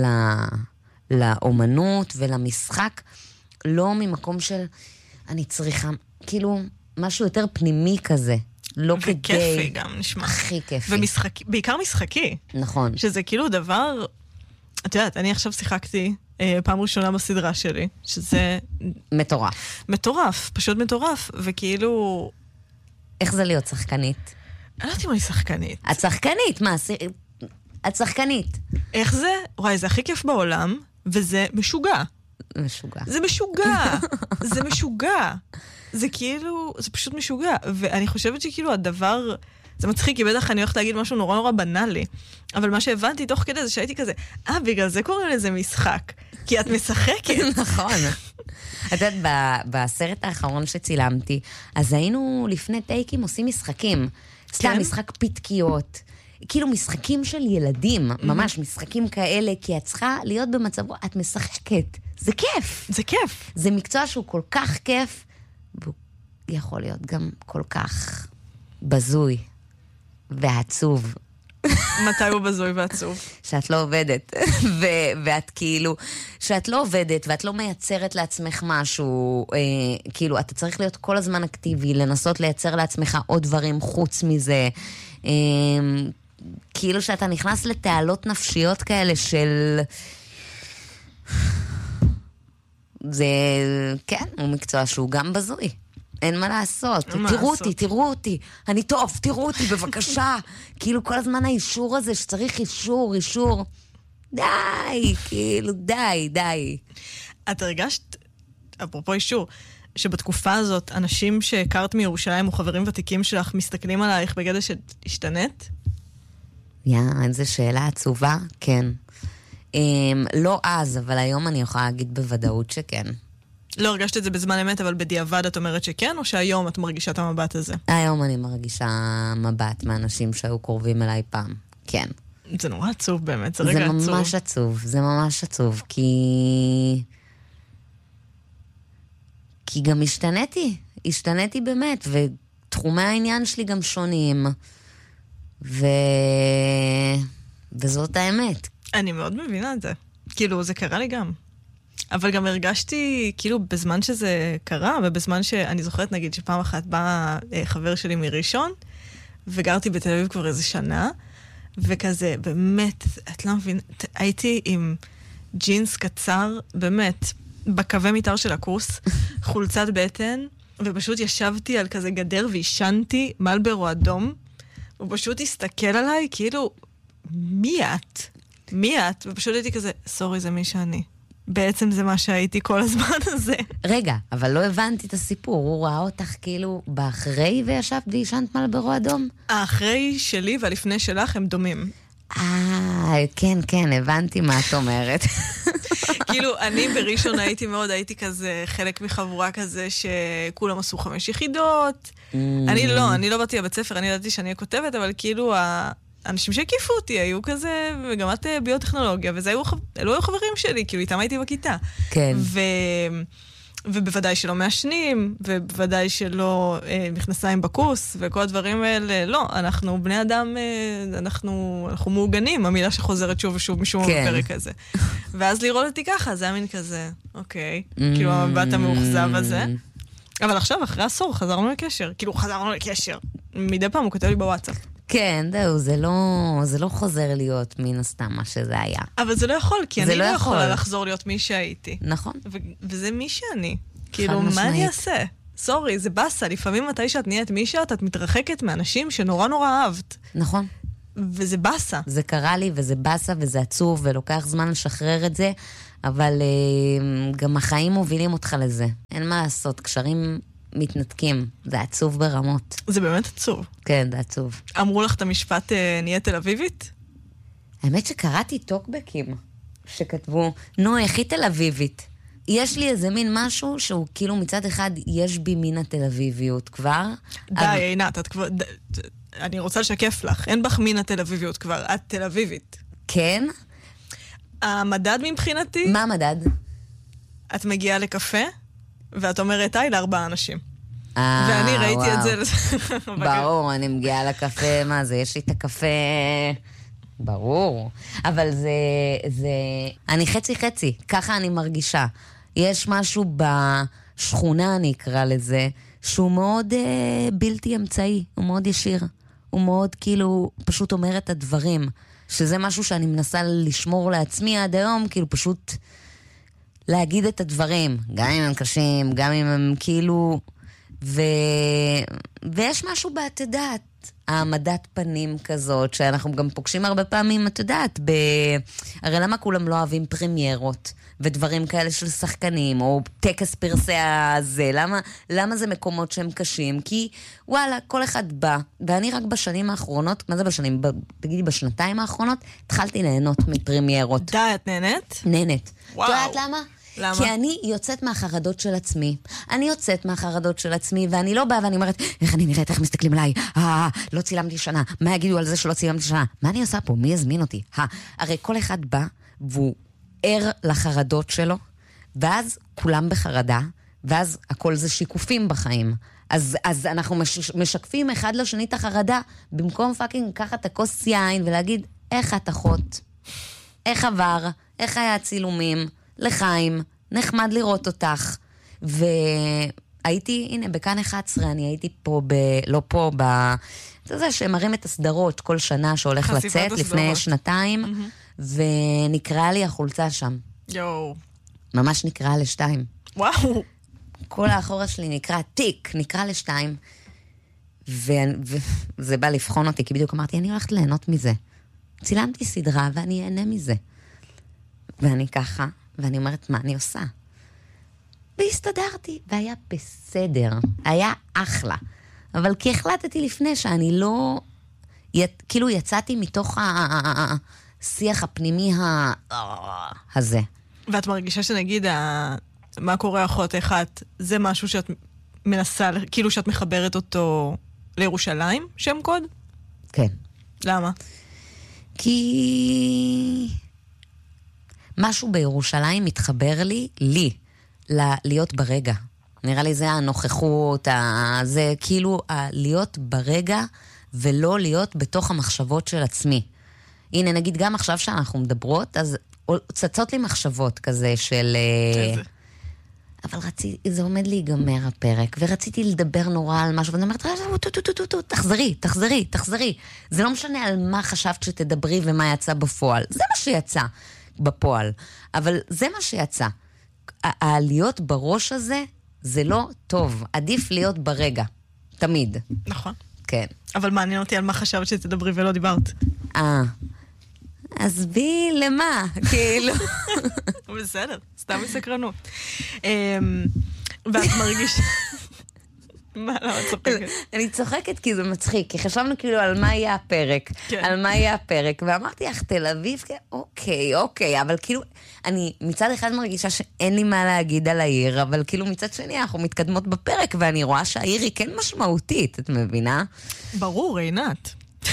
לאומנות ולמשחק, לא ממקום של אני צריכה, כאילו... משהו יותר פנימי כזה. לא כדי... וכיפי גם נשמע. הכי כיפי. ומשחקי, בעיקר משחקי. נכון. שזה כאילו דבר... את יודעת, אני עכשיו שיחקתי אה, פעם ראשונה בסדרה שלי, שזה... מטורף. מטורף, פשוט מטורף, וכאילו... איך זה להיות שחקנית? אני לא יודעת אם אני שחקנית. את שחקנית, מה? את שחקנית. איך זה? וואי, זה הכי כיף בעולם, וזה משוגע. משוגע. זה משוגע. זה משוגע. זה כאילו, זה פשוט משוגע. ואני חושבת שכאילו הדבר, זה מצחיק, כי בטח אני הולכת להגיד משהו נורא נורא בנאלי. אבל מה שהבנתי תוך כדי זה שהייתי כזה, אה, בגלל זה קוראים לזה משחק. כי את משחקת. נכון. את יודעת, בסרט האחרון שצילמתי, אז היינו לפני טייקים עושים משחקים. סתם משחק פתקיות. כאילו משחקים של ילדים, ממש משחקים כאלה, כי את צריכה להיות במצבו, את משחקת. זה כיף. זה כיף. זה מקצוע שהוא כל כך כיף, והוא יכול להיות גם כל כך בזוי ועצוב. מתי הוא בזוי ועצוב? שאת לא עובדת, ו- ואת כאילו, שאת לא עובדת, ואת לא מייצרת לעצמך משהו, אה, כאילו, אתה צריך להיות כל הזמן אקטיבי, לנסות לייצר לעצמך עוד דברים חוץ מזה, אה, כאילו שאתה נכנס לתעלות נפשיות כאלה של... זה, כן, הוא מקצוע שהוא גם בזוי. אין מה לעשות. תראו אותי, תראו אותי. אני טוב, תראו אותי, בבקשה. כאילו כל הזמן האישור הזה שצריך אישור, אישור. די, כאילו, די, די. את הרגשת, אפרופו אישור, שבתקופה הזאת אנשים שהכרת מירושלים או חברים ותיקים שלך מסתכלים עלייך בגלל שהשתנית? יא, איזו שאלה עצובה, כן. לא אז, אבל היום אני יכולה להגיד בוודאות שכן. לא הרגשת את זה בזמן אמת, אבל בדיעבד את אומרת שכן, או שהיום את מרגישה את המבט הזה? היום אני מרגישה מבט מאנשים שהיו קרובים אליי פעם, כן. זה נורא עצוב באמת, זה רגע עצוב. זה ממש עצוב, זה ממש עצוב, כי... כי גם השתניתי, השתניתי באמת, ותחומי העניין שלי גם שונים, ו... וזאת האמת. אני מאוד מבינה את זה. כאילו, זה קרה לי גם. אבל גם הרגשתי, כאילו, בזמן שזה קרה, ובזמן שאני זוכרת, נגיד, שפעם אחת בא חבר שלי מראשון, וגרתי בתל אביב כבר איזה שנה, וכזה, באמת, את לא מבינה, הייתי עם ג'ינס קצר, באמת, בקווי מיתר של הקורס, חולצת בטן, ופשוט ישבתי על כזה גדר וישנתי מלברו אדום, הוא פשוט הסתכל עליי, כאילו, מי את? מי את? ופשוט הייתי כזה, סורי, זה מי שאני. בעצם זה מה שהייתי כל הזמן הזה. רגע, אבל לא הבנתי את הסיפור. הוא ראה אותך כאילו באחרי וישבת וישנת מלברו אדום? האחרי שלי והלפני שלך הם דומים. אה, כן, כן, הבנתי מה את אומרת. כאילו, אני בראשון הייתי מאוד, הייתי כזה חלק מחבורה כזה שכולם עשו חמש יחידות. אני לא, אני לא באתי לבית ספר, אני ידעתי שאני כותבת, אבל כאילו האנשים שהקיפו אותי היו כזה, וגם את ביוטכנולוגיה, וזה היו, אלו היו חברים שלי, כאילו איתם הייתי בכיתה. כן. ו... ובוודאי שלא מעשנים, ובוודאי שלא אה, מכנסיים בקוס, וכל הדברים האלה, לא, אנחנו בני אדם, אה, אנחנו, אנחנו מעוגנים, המילה שחוזרת שוב ושוב משום כן. בפרק הזה. ואז לראות אותי ככה, זה היה מין כזה, אוקיי, mm-hmm. כאילו המבט המאוכזב הזה. אבל עכשיו, אחרי עשור, חזרנו לקשר, כאילו חזרנו לקשר. מדי פעם הוא כותב לי בוואטסאפ. כן, זהו, זה לא, זה לא חוזר להיות מן הסתם מה שזה היה. אבל זה לא יכול, כי אני לא לא יכול. יכולה לחזור להיות מי שהייתי. נכון. ו- וזה מי שאני. כאילו, מה אני אעשה? סורי, זה בסה. לפעמים מתי שאת נהיית מי שאת, את מתרחקת מאנשים שנורא נורא אהבת. נכון. וזה בסה. זה קרה לי, וזה בסה, וזה עצוב, ולוקח זמן לשחרר את זה, אבל uh, גם החיים מובילים אותך לזה. אין מה לעשות, קשרים מתנתקים. זה עצוב ברמות. זה באמת עצוב. כן, זה עצוב. אמרו לך את המשפט אה, נהיה תל אביבית? האמת שקראתי טוקבקים שכתבו, נו, איך היא תל אביבית? יש לי איזה מין משהו שהוא כאילו מצד אחד יש בי מין התל אביביות כבר. די, אבל... עינת, את כבר... ד... אני רוצה לשקף לך, אין בך מין התל אביביות כבר, את תל אביבית. כן? המדד מבחינתי... מה המדד? את מגיעה לקפה, ואת אומרת, היי, לארבעה אנשים. אה, ואני ראיתי וואו. את זה... ברור, אני מגיעה לקפה, מה זה, יש לי את הקפה... ברור. אבל זה... זה... אני חצי חצי, ככה אני מרגישה. יש משהו בשכונה, אני אקרא לזה, שהוא מאוד אה, בלתי אמצעי, הוא מאוד ישיר. הוא מאוד כאילו פשוט אומר את הדברים, שזה משהו שאני מנסה לשמור לעצמי עד היום, כאילו פשוט להגיד את הדברים, גם אם הם קשים, גם אם הם כאילו... ו... ויש משהו בת יודעת, העמדת פנים כזאת, שאנחנו גם פוגשים הרבה פעמים, את יודעת, ב... הרי למה כולם לא אוהבים פרמיירות, ודברים כאלה של שחקנים, או טקס פרסי הזה, למה, למה זה מקומות שהם קשים? כי וואלה, כל אחד בא, ואני רק בשנים האחרונות, מה זה בשנים? ב... תגידי, בשנתיים האחרונות, התחלתי ליהנות מפרמיירות. די, את נהנית? נהנית. וואו. את יודעת למה? למה? כי אני יוצאת מהחרדות של עצמי. אני יוצאת מהחרדות של עצמי, ואני לא באה ואני אומרת, איך אני נראית, איך מסתכלים עליי? אה, לא צילמתי שנה. מה יגידו על זה שלא צילמתי שנה? מה אני עושה פה? מי יזמין אותי? אה, הרי כל אחד בא, והוא ער לחרדות שלו, ואז כולם בחרדה, ואז הכל זה שיקופים בחיים. אז, אז אנחנו מש, משקפים אחד לשני את החרדה, במקום פאקינג לקחת את הכוס יין ולהגיד, איך את אחות? איך עבר? איך היה הצילומים? לחיים, נחמד לראות אותך. והייתי, הנה, בכאן אחת עשרה, אני הייתי פה, ב, לא פה, ב... זה זה שמראים את הסדרות כל שנה שהולך לצאת, לפני שנתיים, mm-hmm. ונקרא לי החולצה שם. יואו. ממש נקרא לשתיים. וואו. כל האחורה שלי נקרא תיק, נקרא לשתיים. וזה בא לבחון אותי, כי בדיוק אמרתי, אני הולכת ליהנות מזה. צילמתי סדרה ואני אהנה מזה. ואני ככה, ואני אומרת, מה אני עושה? והסתדרתי, והיה בסדר. היה אחלה. אבל כי החלטתי לפני שאני לא... כאילו יצאתי מתוך השיח הפנימי הזה. ואת מרגישה שנגיד, מה קורה אחות אחת, זה משהו שאת מנסה, כאילו שאת מחברת אותו לירושלים, שם קוד? כן. למה? כי... משהו בירושלים מתחבר לי, לי, ל- להיות ברגע. נראה לי זה הנוכחות, ה- זה כאילו ה- להיות ברגע ולא להיות בתוך המחשבות של עצמי. הנה, נגיד גם עכשיו שאנחנו מדברות, אז צצות לי מחשבות כזה של... איזה? אבל רציתי, זה עומד להיגמר הפרק, ורציתי לדבר נורא על משהו, ואני אומרת, תחזרי, תחזרי, תחזרי. זה לא משנה על מה חשבת שתדברי ומה יצא בפועל. זה מה שיצא. בפועל. אבל זה מה שיצא. העליות בראש הזה, זה לא טוב. עדיף להיות ברגע. תמיד. נכון. כן. אבל מעניין אותי על מה חשבת שתדברי ולא דיברת. אה. אז בי למה? כאילו. בסדר, סתם מסקרנות. ואת מרגישה... מה, למה צוחקת? אני צוחקת כי זה מצחיק, כי חשבנו כאילו על מה יהיה הפרק, על מה יהיה הפרק, ואמרתי לך, תל אביב, אוקיי, אוקיי, אבל כאילו, אני מצד אחד מרגישה שאין לי מה להגיד על העיר, אבל כאילו מצד שני אנחנו מתקדמות בפרק, ואני רואה שהעיר היא כן משמעותית, את מבינה? ברור, עינת.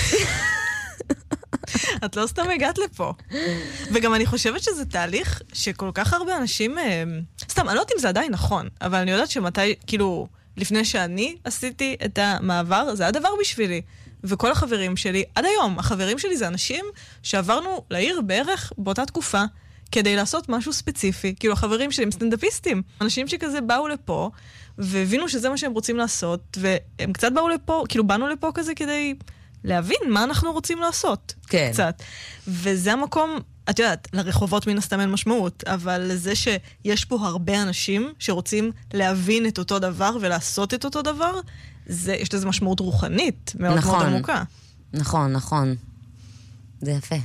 את לא סתם הגעת לפה. וגם אני חושבת שזה תהליך שכל כך הרבה אנשים... סתם, אני לא יודעת אם זה עדיין נכון, אבל אני יודעת שמתי, כאילו... לפני שאני עשיתי את המעבר, זה הדבר בשבילי. וכל החברים שלי, עד היום, החברים שלי זה אנשים שעברנו לעיר בערך באותה תקופה, כדי לעשות משהו ספציפי. כאילו, החברים שלי הם סטנדאפיסטים. אנשים שכזה באו לפה, והבינו שזה מה שהם רוצים לעשות, והם קצת באו לפה, כאילו, באנו לפה כזה כדי להבין מה אנחנו רוצים לעשות. כן. קצת. וזה המקום את יודעת, לרחובות מן הסתם אין משמעות, אבל לזה שיש פה הרבה אנשים שרוצים להבין את אותו דבר ולעשות את אותו דבר, זה, יש לזה משמעות רוחנית מאוד נכון, מאוד עמוקה. נכון, נכון. זה יפה.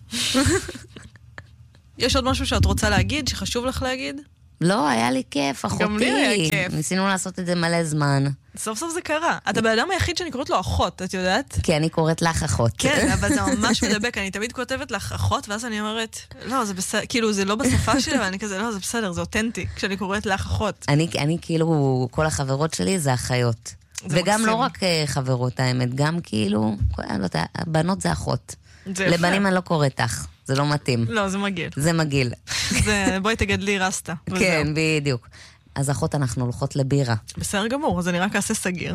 יש עוד משהו שאת רוצה להגיד, שחשוב לך להגיד? לא, היה לי כיף, אחותי. גם לי היה כיף. ניסינו לעשות את זה מלא זמן. סוף סוף זה קרה. אתה באדם היחיד שאני קוראת לו אחות, את יודעת? כי אני קוראת לך אחות. כן, אבל זה ממש מדבק. אני תמיד כותבת לך אחות, ואז אני אומרת, לא, זה בסדר, כאילו, זה לא בשפה שלי, ואני כזה, לא, זה בסדר, זה אותנטי, כשאני קוראת לך אחות. אני, אני כאילו, כל החברות שלי זה אחיות. וגם מקסים. לא רק חברות, האמת, גם כאילו, לא, הבנות זה אחות. זה יפה. לבנים אני לא קוראת לך, זה לא מתאים. לא, זה מגעיל. זה מגעיל. זה, בואי תגדלי רסטה. כן, בדיוק. אז אחות אנחנו הולכות לבירה. בסדר גמור, אז אני רק אעשה סגיר.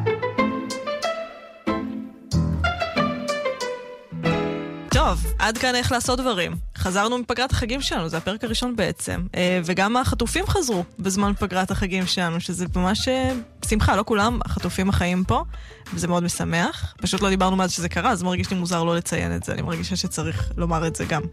טוב, עד כאן איך לעשות דברים. חזרנו מפגרת החגים שלנו, זה הפרק הראשון בעצם. וגם החטופים חזרו בזמן פגרת החגים שלנו, שזה ממש שמחה, לא כולם החטופים החיים פה, וזה מאוד משמח. פשוט לא דיברנו מאז שזה קרה, אז מרגיש לי מוזר לא לציין את זה, אני מרגישה שצריך לומר את זה גם.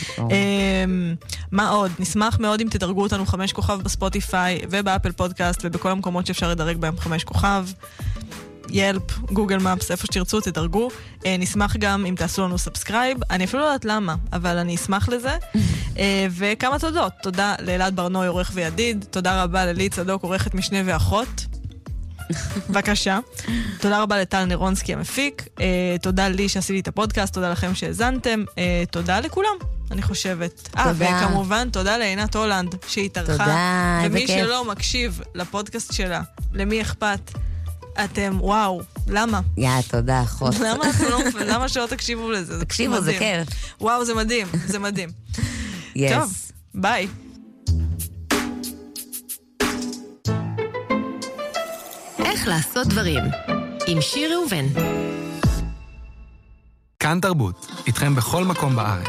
מה עוד? נשמח מאוד אם תדרגו אותנו חמש כוכב בספוטיפיי ובאפל פודקאסט ובכל המקומות שאפשר לדרג בהם חמש כוכב. ילפ, גוגל מפס, איפה שתרצו, תדרגו. אה, נשמח גם אם תעשו לנו סאבסקרייב. אני אפילו לא יודעת למה, אבל אני אשמח לזה. אה, וכמה תודות. תודה לאלעד ברנוי, עורך וידיד. תודה רבה ללי צדוק, עורכת משנה ואחות. בבקשה. תודה רבה לטל נירונסקי המפיק. אה, תודה לי שעשיתי את הפודקאסט. תודה לכם שהזנתם. אה, תודה לכולם, אני חושבת. אה, וכמובן, תודה לעינת הולנד שהתארחה. תודה, ומי שלא מקשיב לפודקאסט שלה, למי אכפת? אתם, וואו, למה? יא, תודה, אחות. למה אתם לא, למה שלא תקשיבו לזה? תקשיבו, זה כיף. וואו, זה מדהים, זה מדהים. יס. טוב, ביי. איך לעשות דברים עם שיר ראובן. כאן תרבות, איתכם בכל מקום בארץ.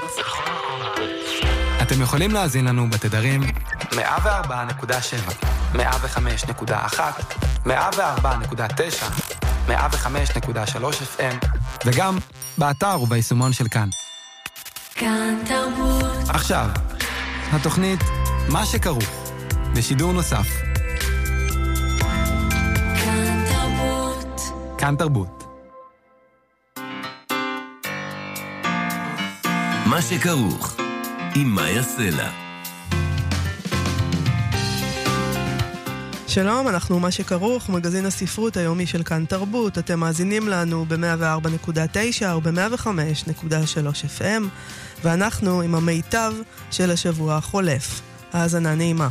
אתם יכולים להאזין לנו בתדרים מאה וארבע נקודה שבע, מאה וחמש נקודה אחת, מאה וארבע נקודה תשע, מאה וחמש נקודה שלוש אף אם, וגם באתר וביישומון של כאן. כאן תרבות. עכשיו, התוכנית מה שכרוך, בשידור נוסף. כאן תרבות. כאן תרבות. מה שכרוך, עם מאיה סלע. שלום, אנחנו מה שכרוך, מגזין הספרות היומי של כאן תרבות. אתם מאזינים לנו ב-מאה וארבע נקודה תשע או ב-מאה וחמש נקודה שלוש אף אם, ואנחנו עם המיטב של השבוע החולף. האזנה נעימה.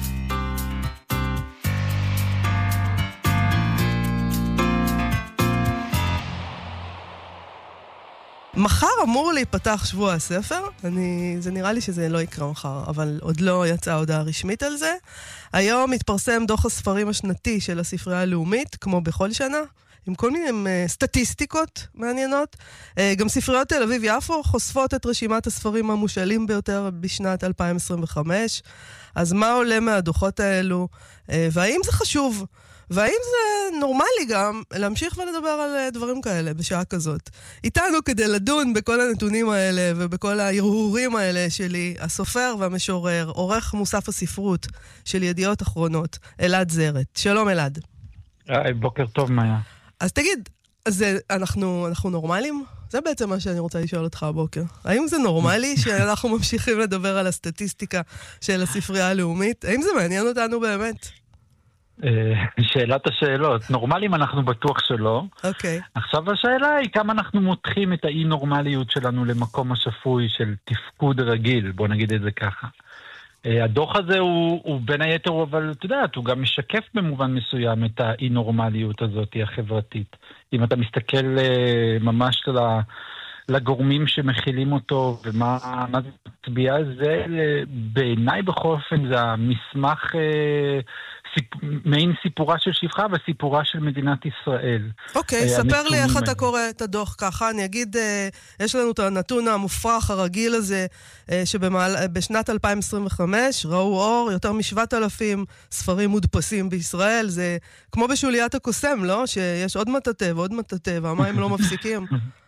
מחר אמור להיפתח שבוע הספר, אני, זה נראה לי שזה לא יקרה מחר, אבל עוד לא יצאה הודעה רשמית על זה. היום מתפרסם דוח הספרים השנתי של הספרייה הלאומית, כמו בכל שנה, עם כל מיני uh, סטטיסטיקות מעניינות. Uh, גם ספריות תל אביב יפו חושפות את רשימת הספרים המושאלים ביותר בשנת אלפיים עשרים וחמש. אז מה עולה מהדוחות האלו? Uh, והאם זה חשוב? והאם זה נורמלי גם להמשיך ולדבר על דברים כאלה בשעה כזאת? איתנו כדי לדון בכל הנתונים האלה ובכל ההרהורים האלה שלי, הסופר והמשורר, עורך מוסף הספרות של ידיעות אחרונות, אלעד זרת. שלום אלעד. היי, בוקר טוב מאיה. אז תגיד, אז אנחנו, אנחנו נורמלים? זה בעצם מה שאני רוצה לשאול אותך הבוקר. האם זה נורמלי שאנחנו ממשיכים לדבר על הסטטיסטיקה של הספרייה הלאומית? האם זה מעניין אותנו באמת? שאלת השאלות. נורמלים אנחנו בטוח שלא. אוקיי. עכשיו השאלה היא כמה אנחנו מותחים את האי-נורמליות שלנו למקום השפוי של תפקוד רגיל, בוא נגיד את זה ככה. הדוח הזה הוא, הוא בין היתר, אבל אתה יודע, הוא גם משקף במובן מסוים את האי-נורמליות הזאת החברתית. אם אתה מסתכל ממש לגורמים שמכילים אותו, ומה מה זה מצביע, זה בעיניי בכל אופן זה המסמך סיפ, מעין סיפורה של שפחה וסיפורה של מדינת ישראל. אוקיי, ספר לי איך אתה קורא את הדוח ככה. אני אגיד, יש לנו את הנתון המופרך הרגיל הזה, שבשנת אלפיים עשרים וחמש ראו אור יותר משבעת אלפים ספרים מודפסים בישראל. זה כמו בשוליית הקוסם, לא? שיש עוד מטאטא ועוד מטאטא, והמים לא מפסיקים.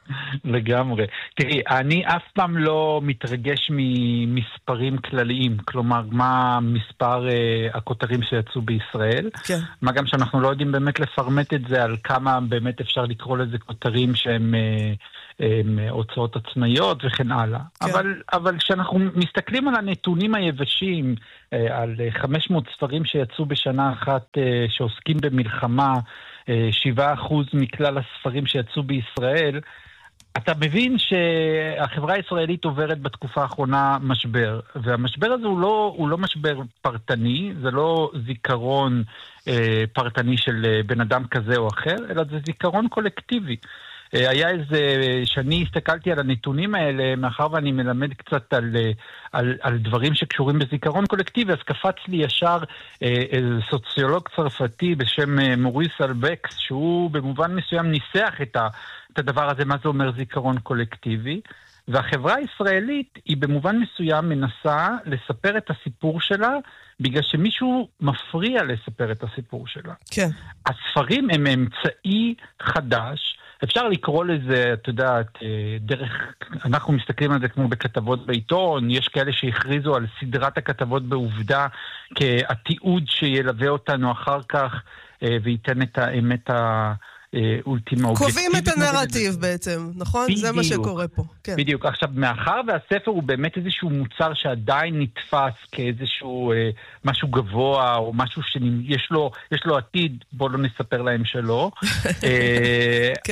לגמרי. תראי, אני אף פעם לא מתרגש ממספרים כלליים, כלומר, מה מספר אה, הכותרים שיצאו בישראל, כן. מה גם שאנחנו לא יודעים באמת לפרמט את זה על כמה באמת אפשר לקרוא לזה כותרים שהם אה, הם, הוצאות עצמאיות וכן הלאה. כן. אבל, אבל כשאנחנו מסתכלים על הנתונים היבשים, אה, על חמש מאות ספרים שיצאו בשנה אחת אה, שעוסקים במלחמה, שבעה אחוז מכלל הספרים שיצאו בישראל, אתה מבין שהחברה הישראלית עוברת בתקופה האחרונה משבר, והמשבר הזה הוא לא, הוא לא משבר פרטני, זה לא זיכרון אה, פרטני של אה, בן אדם כזה או אחר, אלא זה זיכרון קולקטיבי. אה, היה איזה, שאני הסתכלתי על הנתונים האלה, מאחר ואני מלמד קצת על, על, על דברים שקשורים בזיכרון קולקטיבי, אז קפץ לי ישר אה, איזה סוציולוג צרפתי בשם אה, מוריס אלבקס, שהוא במובן מסוים ניסח את ה... את הדבר הזה, מה זה אומר זיכרון קולקטיבי, והחברה הישראלית היא במובן מסוים מנסה לספר את הסיפור שלה, בגלל שמישהו מפריע לספר את הסיפור שלה. כן. הספרים הם אמצעי חדש, אפשר לקרוא לזה, אתה יודע, דרך, אנחנו מסתכלים על זה כמו בכתבות בעיתון, יש כאלה שהכריזו על סדרת הכתבות בעובדה, כהתיעוד שילווה אותנו אחר כך, וייתן את האמת ה... אולטימה קובעים את הנרטיב בעצם, נכון? בדיוק, זה מה שקורה פה. כן. בדיוק. עכשיו, מאחר והספר הוא באמת איזשהו מוצר שעדיין נתפס כאיזשהו אה, משהו גבוה, או משהו שיש לו, יש לו עתיד, בוא לא נספר להם שלא. אה, כן.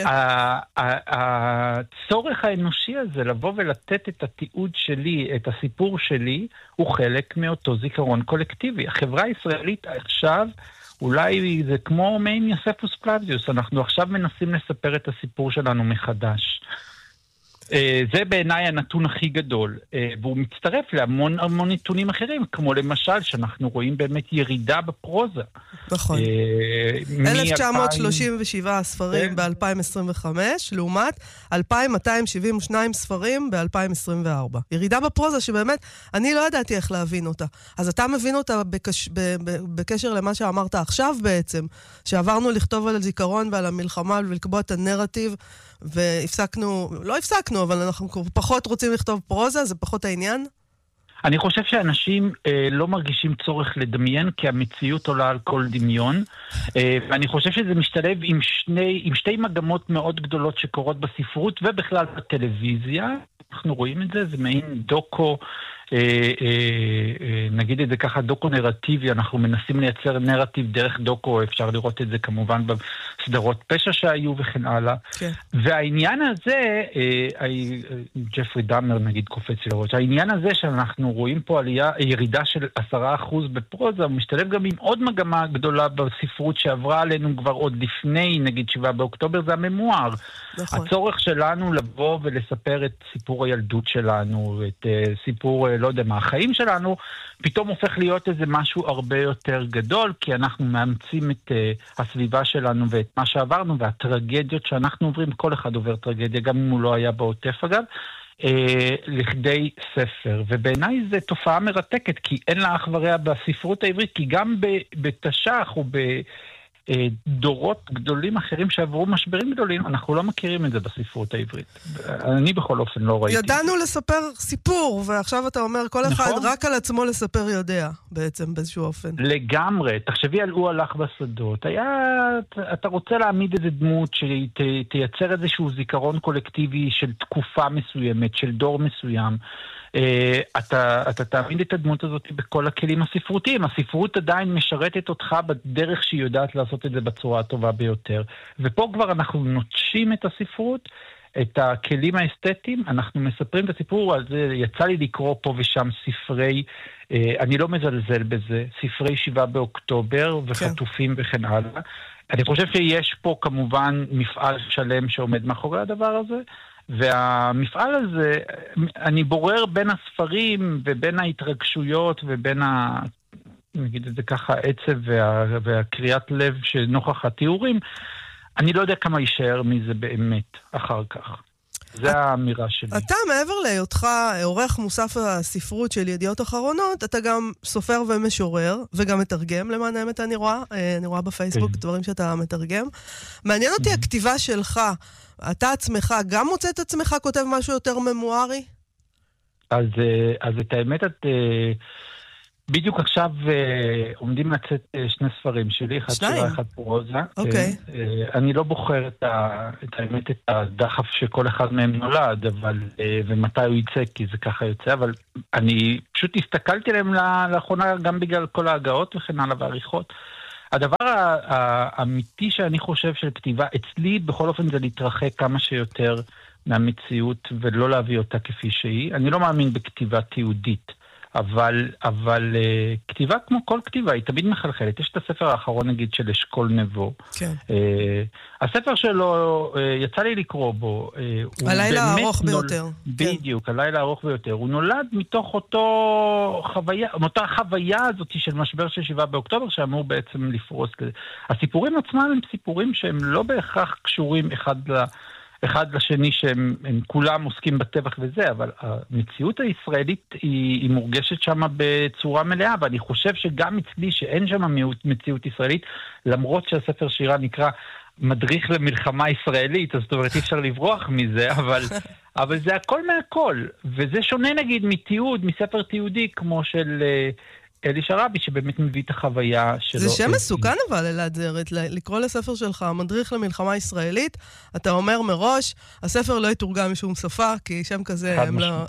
הצורך האנושי הזה, לבוא ולתת את התיעוד שלי, את הסיפור שלי, הוא חלק מאותו זיכרון קולקטיבי. החברה הישראלית עכשיו, אולי זה כמו מעין יוספוס פלביוס, אנחנו עכשיו מנסים לספר את הסיפור שלנו מחדש. זה בעיניי הנתון הכי גדול, והוא מצטרף להמון המון נתונים אחרים, כמו למשל שאנחנו רואים באמת ירידה בפרוזה. נכון. אלף תשע מאות שלושים ושבעה ספרים ב-אלפיים עשרים וחמש, לעומת אלפיים מאתיים שבעים ושניים ספרים ב-אלפיים עשרים וארבע. ירידה בפרוזה שבאמת אני לא ידעתי איך להבין אותה. אז אתה מבין אותה בקש... בקשר למה שאמרת עכשיו בעצם, שעברנו לכתוב על זיכרון ועל המלחמה ולקבוע את הנרטיב, והפסקנו, לא הפסקנו, אבל אנחנו פחות רוצים לכתוב פרוזה, זה פחות העניין? אני חושב שאנשים אה, לא מרגישים צורך לדמיין, כי המציאות עולה על כל דמיון, אה, ואני חושב שזה משתלב עם, שני, עם שתי מגמות מאוד גדולות שקורות בספרות, ובכלל בטלוויזיה. אנחנו רואים את זה, זה מעין דוקו, אה, אה, אה, נגיד את זה ככה, דוקו נרטיבי, אנחנו מנסים לייצר נרטיב דרך דוקו, אפשר לראות את זה כמובן בסדרות פשע שהיו וכן הלאה. כן. והעניין הזה, אה, אה, ג'פרי דאמר נגיד קופץ לראש, העניין הזה שאנחנו רואים פה עלייה, ירידה של עשרה אחוז בפרוזה, הוא משתלב גם עם עוד מגמה גדולה בספרות שעברה עלינו כבר עוד לפני, נגיד שבעה באוקטובר, זה הממואר. נכון. הצורך שלנו לבוא ולספר את סיפור הילדות שלנו, את uh, סיפור, uh, לא יודע מה, החיים שלנו, פתאום הופך להיות איזה משהו הרבה יותר גדול, כי אנחנו מאמצים את uh, הסביבה שלנו ואת מה שעברנו, והטרגדיות שאנחנו עוברים, כל אחד עובר טרגדיה, גם אם הוא לא היה בעוטף אגב, uh, לכדי ספר. ובעיניי זו תופעה מרתקת, כי אין לה אח ורע בספרות העברית, כי גם בתש"ח או ב... דורות גדולים אחרים שעברו משברים גדולים, אנחנו לא מכירים את זה בספרות העברית. אני בכל אופן לא ראיתי. ידענו לספר סיפור, ועכשיו אתה אומר, כל אחד רק על עצמו לספר יודע, בעצם, באיזשהו אופן. לגמרי. תחשבי על הוא הלך בשדות. היה, אתה רוצה להעמיד איזה דמות שתייצר איזשהו זיכרון קולקטיבי של תקופה מסוימת, של דור מסוים. אתה, אתה תעמיד את הדמות הזאת בכל הכלים הספרותיים. הספרות עדיין משרתת אותך בדרך שהיא יודעת לעשות את זה בצורה הטובה ביותר. ופה כבר אנחנו נוטשים את הספרות, את הכלים האסתטיים, אנחנו מספרים את הסיפור, אז יצא לי לקרוא פה ושם ספרי, אני לא מזלזל בזה, ספרי שבעה באוקטובר וחטופים כן. וכן הלאה. אני חושב שיש פה כמובן מפעל שלם שעומד מאחורי הדבר הזה, והמפעל הזה, אני בורר בין הספרים ובין ההתרגשויות ובין ה... נגיד את זה ככה, עצב וה... והקריאת לב שנוכח התיאורים, אני לא יודע כמה יישאר מזה באמת אחר כך. זה האמירה שלי. אתה, מעבר להיותך עורך מוסף הספרות של ידיעות אחרונות, אתה גם סופר ומשורר, וגם מתרגם, למען האמת אני רואה, אני רואה בפייסבוק דברים שאתה מתרגם. מעניין אותי הכתיבה שלך, אתה עצמך גם מוצא את עצמך כותב משהו יותר ממוארי? אז, אז את האמת, את... בדיוק עכשיו עומדים לצאת שני ספרים שלי, אחד שירה, אחד פרוזה. אוקיי. אני לא בוחר את, ה, את האמת, את הדחף שכל אחד מהם נולד, אבל, ומתי הוא יצא, כי זה ככה יוצא, אבל אני פשוט הסתכלתי עליהם לאחרונה, גם בגלל כל ההגאות וכן הלאה והעריכות. הדבר האמיתי שאני חושב של כתיבה, אצלי בכל אופן זה להתרחק כמה שיותר מהמציאות, ולא להביא אותה כפי שהיא. אני לא מאמין בכתיבה תיעודית. אבל, אבל uh, כתיבה כמו כל כתיבה היא תמיד מחלחלת. יש את הספר האחרון נגיד של אשכול נבו. כן. Uh, הספר שלו, uh, יצא לי לקרוא בו. Uh, הלילה הארוך נול... ביותר. בדיוק, כן. הלילה הארוך ביותר. הוא נולד מתוך אותו חוויה, אותה חוויה הזאת של משבר של שבעה באוקטובר, שאמור בעצם לפרוס. הסיפורים עצמם הם סיפורים שהם לא בהכרח קשורים אחד ל... אחד לשני שהם כולם עוסקים בטבח וזה, אבל המציאות הישראלית היא, היא מורגשת שם בצורה מלאה, ואני חושב שגם אצלי שאין שם מציאות ישראלית, למרות שהספר שירה נקרא מדריך למלחמה ישראלית, אז זאת אומרת אי אפשר לברוח מזה, אבל, אבל זה הכל מהכל, וזה שונה נגיד מתיעוד, מספר תיעודי כמו של... אלי שרבי, שבאמת מביא את החוויה שלו. זה שם מסוכן אבל, אלעד זרת, לקרוא לספר שלך, מדריך למלחמה ישראלית, אתה אומר מראש, הספר לא יתורגם משום שפה, כי שם כזה,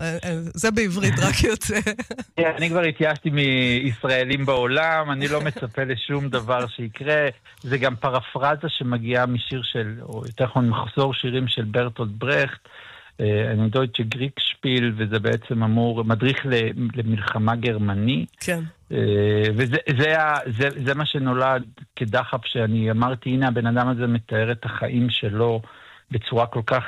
זה בעברית רק יוצא. אני כבר התייאשתי מישראלים בעולם, אני לא מצפה לשום דבר שיקרה, זה גם פרפרזה שמגיעה משיר של, או יותר נכון מחזור שירים של ברטולט ברכט, אני דויטשה גריקשפיל, וזה בעצם אמור, מדריך למלחמה גרמני. כן. וזה זה, זה, זה מה שנולד כדחף שאני אמרתי, הנה הבן אדם הזה מתאר את החיים שלו בצורה כל כך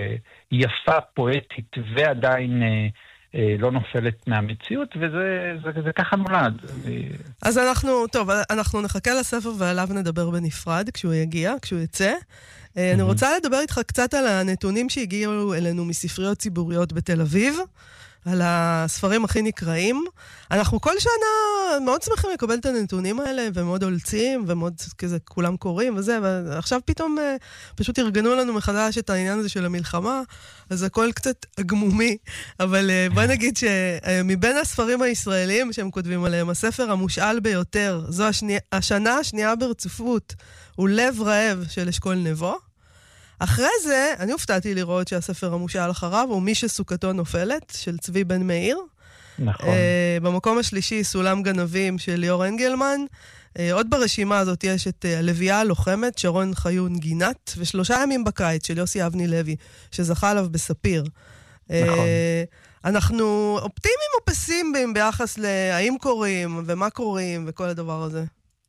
יפה, פואטית, ועדיין לא נופלת מהמציאות, וזה זה, זה ככה נולד. אז אנחנו, טוב, אנחנו נחכה לספר ועליו נדבר בנפרד כשהוא יגיע, כשהוא יצא. אני רוצה לדבר איתך קצת על הנתונים שהגיעו אלינו מספריות ציבוריות בתל אביב, על הספרים הכי נקראים. אנחנו כל שנה מאוד שמחים לקבל את הנתונים האלה, ומאוד הולצים, ומאוד כזה כולם קוראים וזה, ועכשיו פתאום פשוט ארגנו לנו מחדש את העניין הזה של המלחמה, אז הכל קצת אגמומי, אבל בוא נגיד שמבין הספרים הישראלים שהם כותבים עליהם, הספר המושאל ביותר, זו השני, השנה השנייה ברציפות, הוא לב רעב של אשכול נבו. אחרי זה, אני הופתעתי לראות שהספר המושאל אחריו הוא מי שסוכתו נופלת, של צבי בן מאיר. נכון. Uh, במקום השלישי, סולם גנבים של ליאור אנגלמן. Uh, עוד ברשימה הזאת יש את uh, הלוויה הלוחמת, שרון חיון גינת, ושלושה ימים בקיץ של יוסי אבני לוי, שזכה עליו בספיר. נכון. Uh, אנחנו אופטימיים או פסימיים ביחס להאם קוראים ומה קוראים וכל הדבר הזה?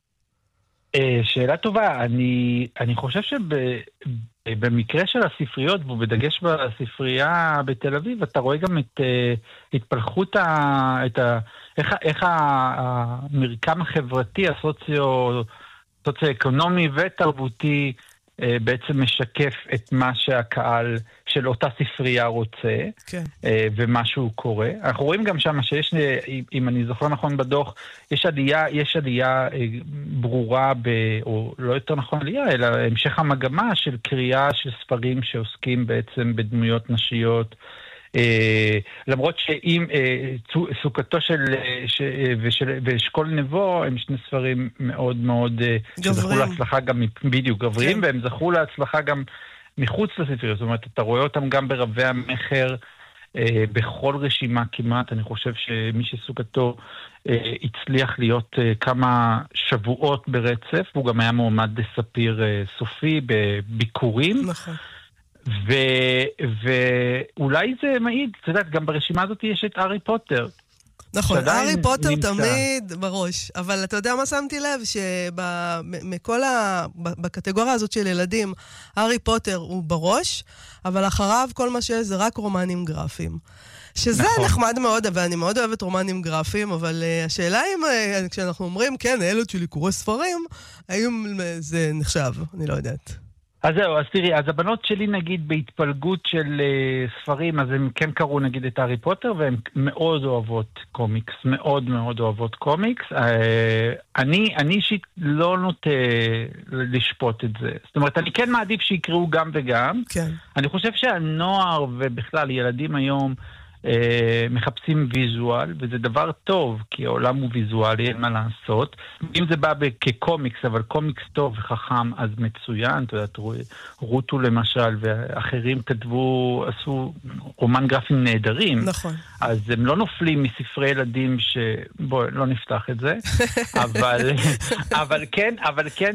שאלה טובה. אני, אני חושב שבמקרה של הספריות, ובדגש בספרייה בתל אביב, אתה רואה גם את התפלחות, ה, את ה, איך, איך המרקם החברתי, הסוציו, סוציו-אקונומי ותרבותי, בעצם משקף את מה שהקהל של אותה ספרייה רוצה, כן. ומה שהוא קורא. אנחנו רואים גם שם שיש, אם אני זוכר נכון בדוח, יש עלייה, יש עלייה ברורה, ב, או לא יותר נכון עלייה, אלא המשך המגמה של קריאה של ספרים שעוסקים בעצם בדמויות נשיות, למרות שאם סוכתו של ואשכול נבו הם שני ספרים מאוד מאוד שזכו להצלחה גם בדיוק גבריים, והם זכו להצלחה גם מחוץ לספריות. זאת אומרת, אתה רואה אותם גם ברבי המחר בכל רשימה כמעט. אני חושב שמי שסוכתו הצליח להיות כמה שבועות ברצף, הוא גם היה מועמד לספיר סופי בביקורים. נכון. ו- ואולי זה מעיד, אתה יודעת, גם ברשימה הזאת יש את הארי פוטר. נכון, הארי פוטר נמצא. תמיד בראש, אבל אתה יודע מה שמתי לב? שמכל ה... בקטגוריה הזאת של ילדים, הארי פוטר הוא בראש, אבל אחריו כל מה שיש זה רק רומנים גרפיים. שזה נכון. נחמד מאוד, ואני מאוד אוהבת רומנים גרפיים, אבל uh, השאלה אם uh, כשאנחנו אומרים, כן, הילד שלי קורא ספרים, האם זה נחשב? אני לא יודעת. אז זהו, אז תראי, אז הבנות שלי נגיד בהתפלגות של uh, ספרים, אז הם כן קראו נגיד את הארי פוטר, והן מאוד אוהבות קומיקס, מאוד מאוד אוהבות קומיקס. Uh, אני, אני אישית לא נוטה לשפוט את זה. זאת אומרת, אני כן מעדיף שיקראו גם וגם. כן. אני חושב שהנוער ובכלל ילדים היום, מחפשים ויזואל, וזה דבר טוב, כי העולם הוא ויזואלי, אין מה לעשות. אם זה בא כקומיקס, אבל קומיקס טוב וחכם, אז מצוין. אתה יודעת, רוטו למשל, ואחרים כתבו, עשו רומן גרפים נהדרים. נכון. אז הם לא נופלים מספרי ילדים ש... בואי, לא נפתח את זה. אבל, אבל כן, אבל כן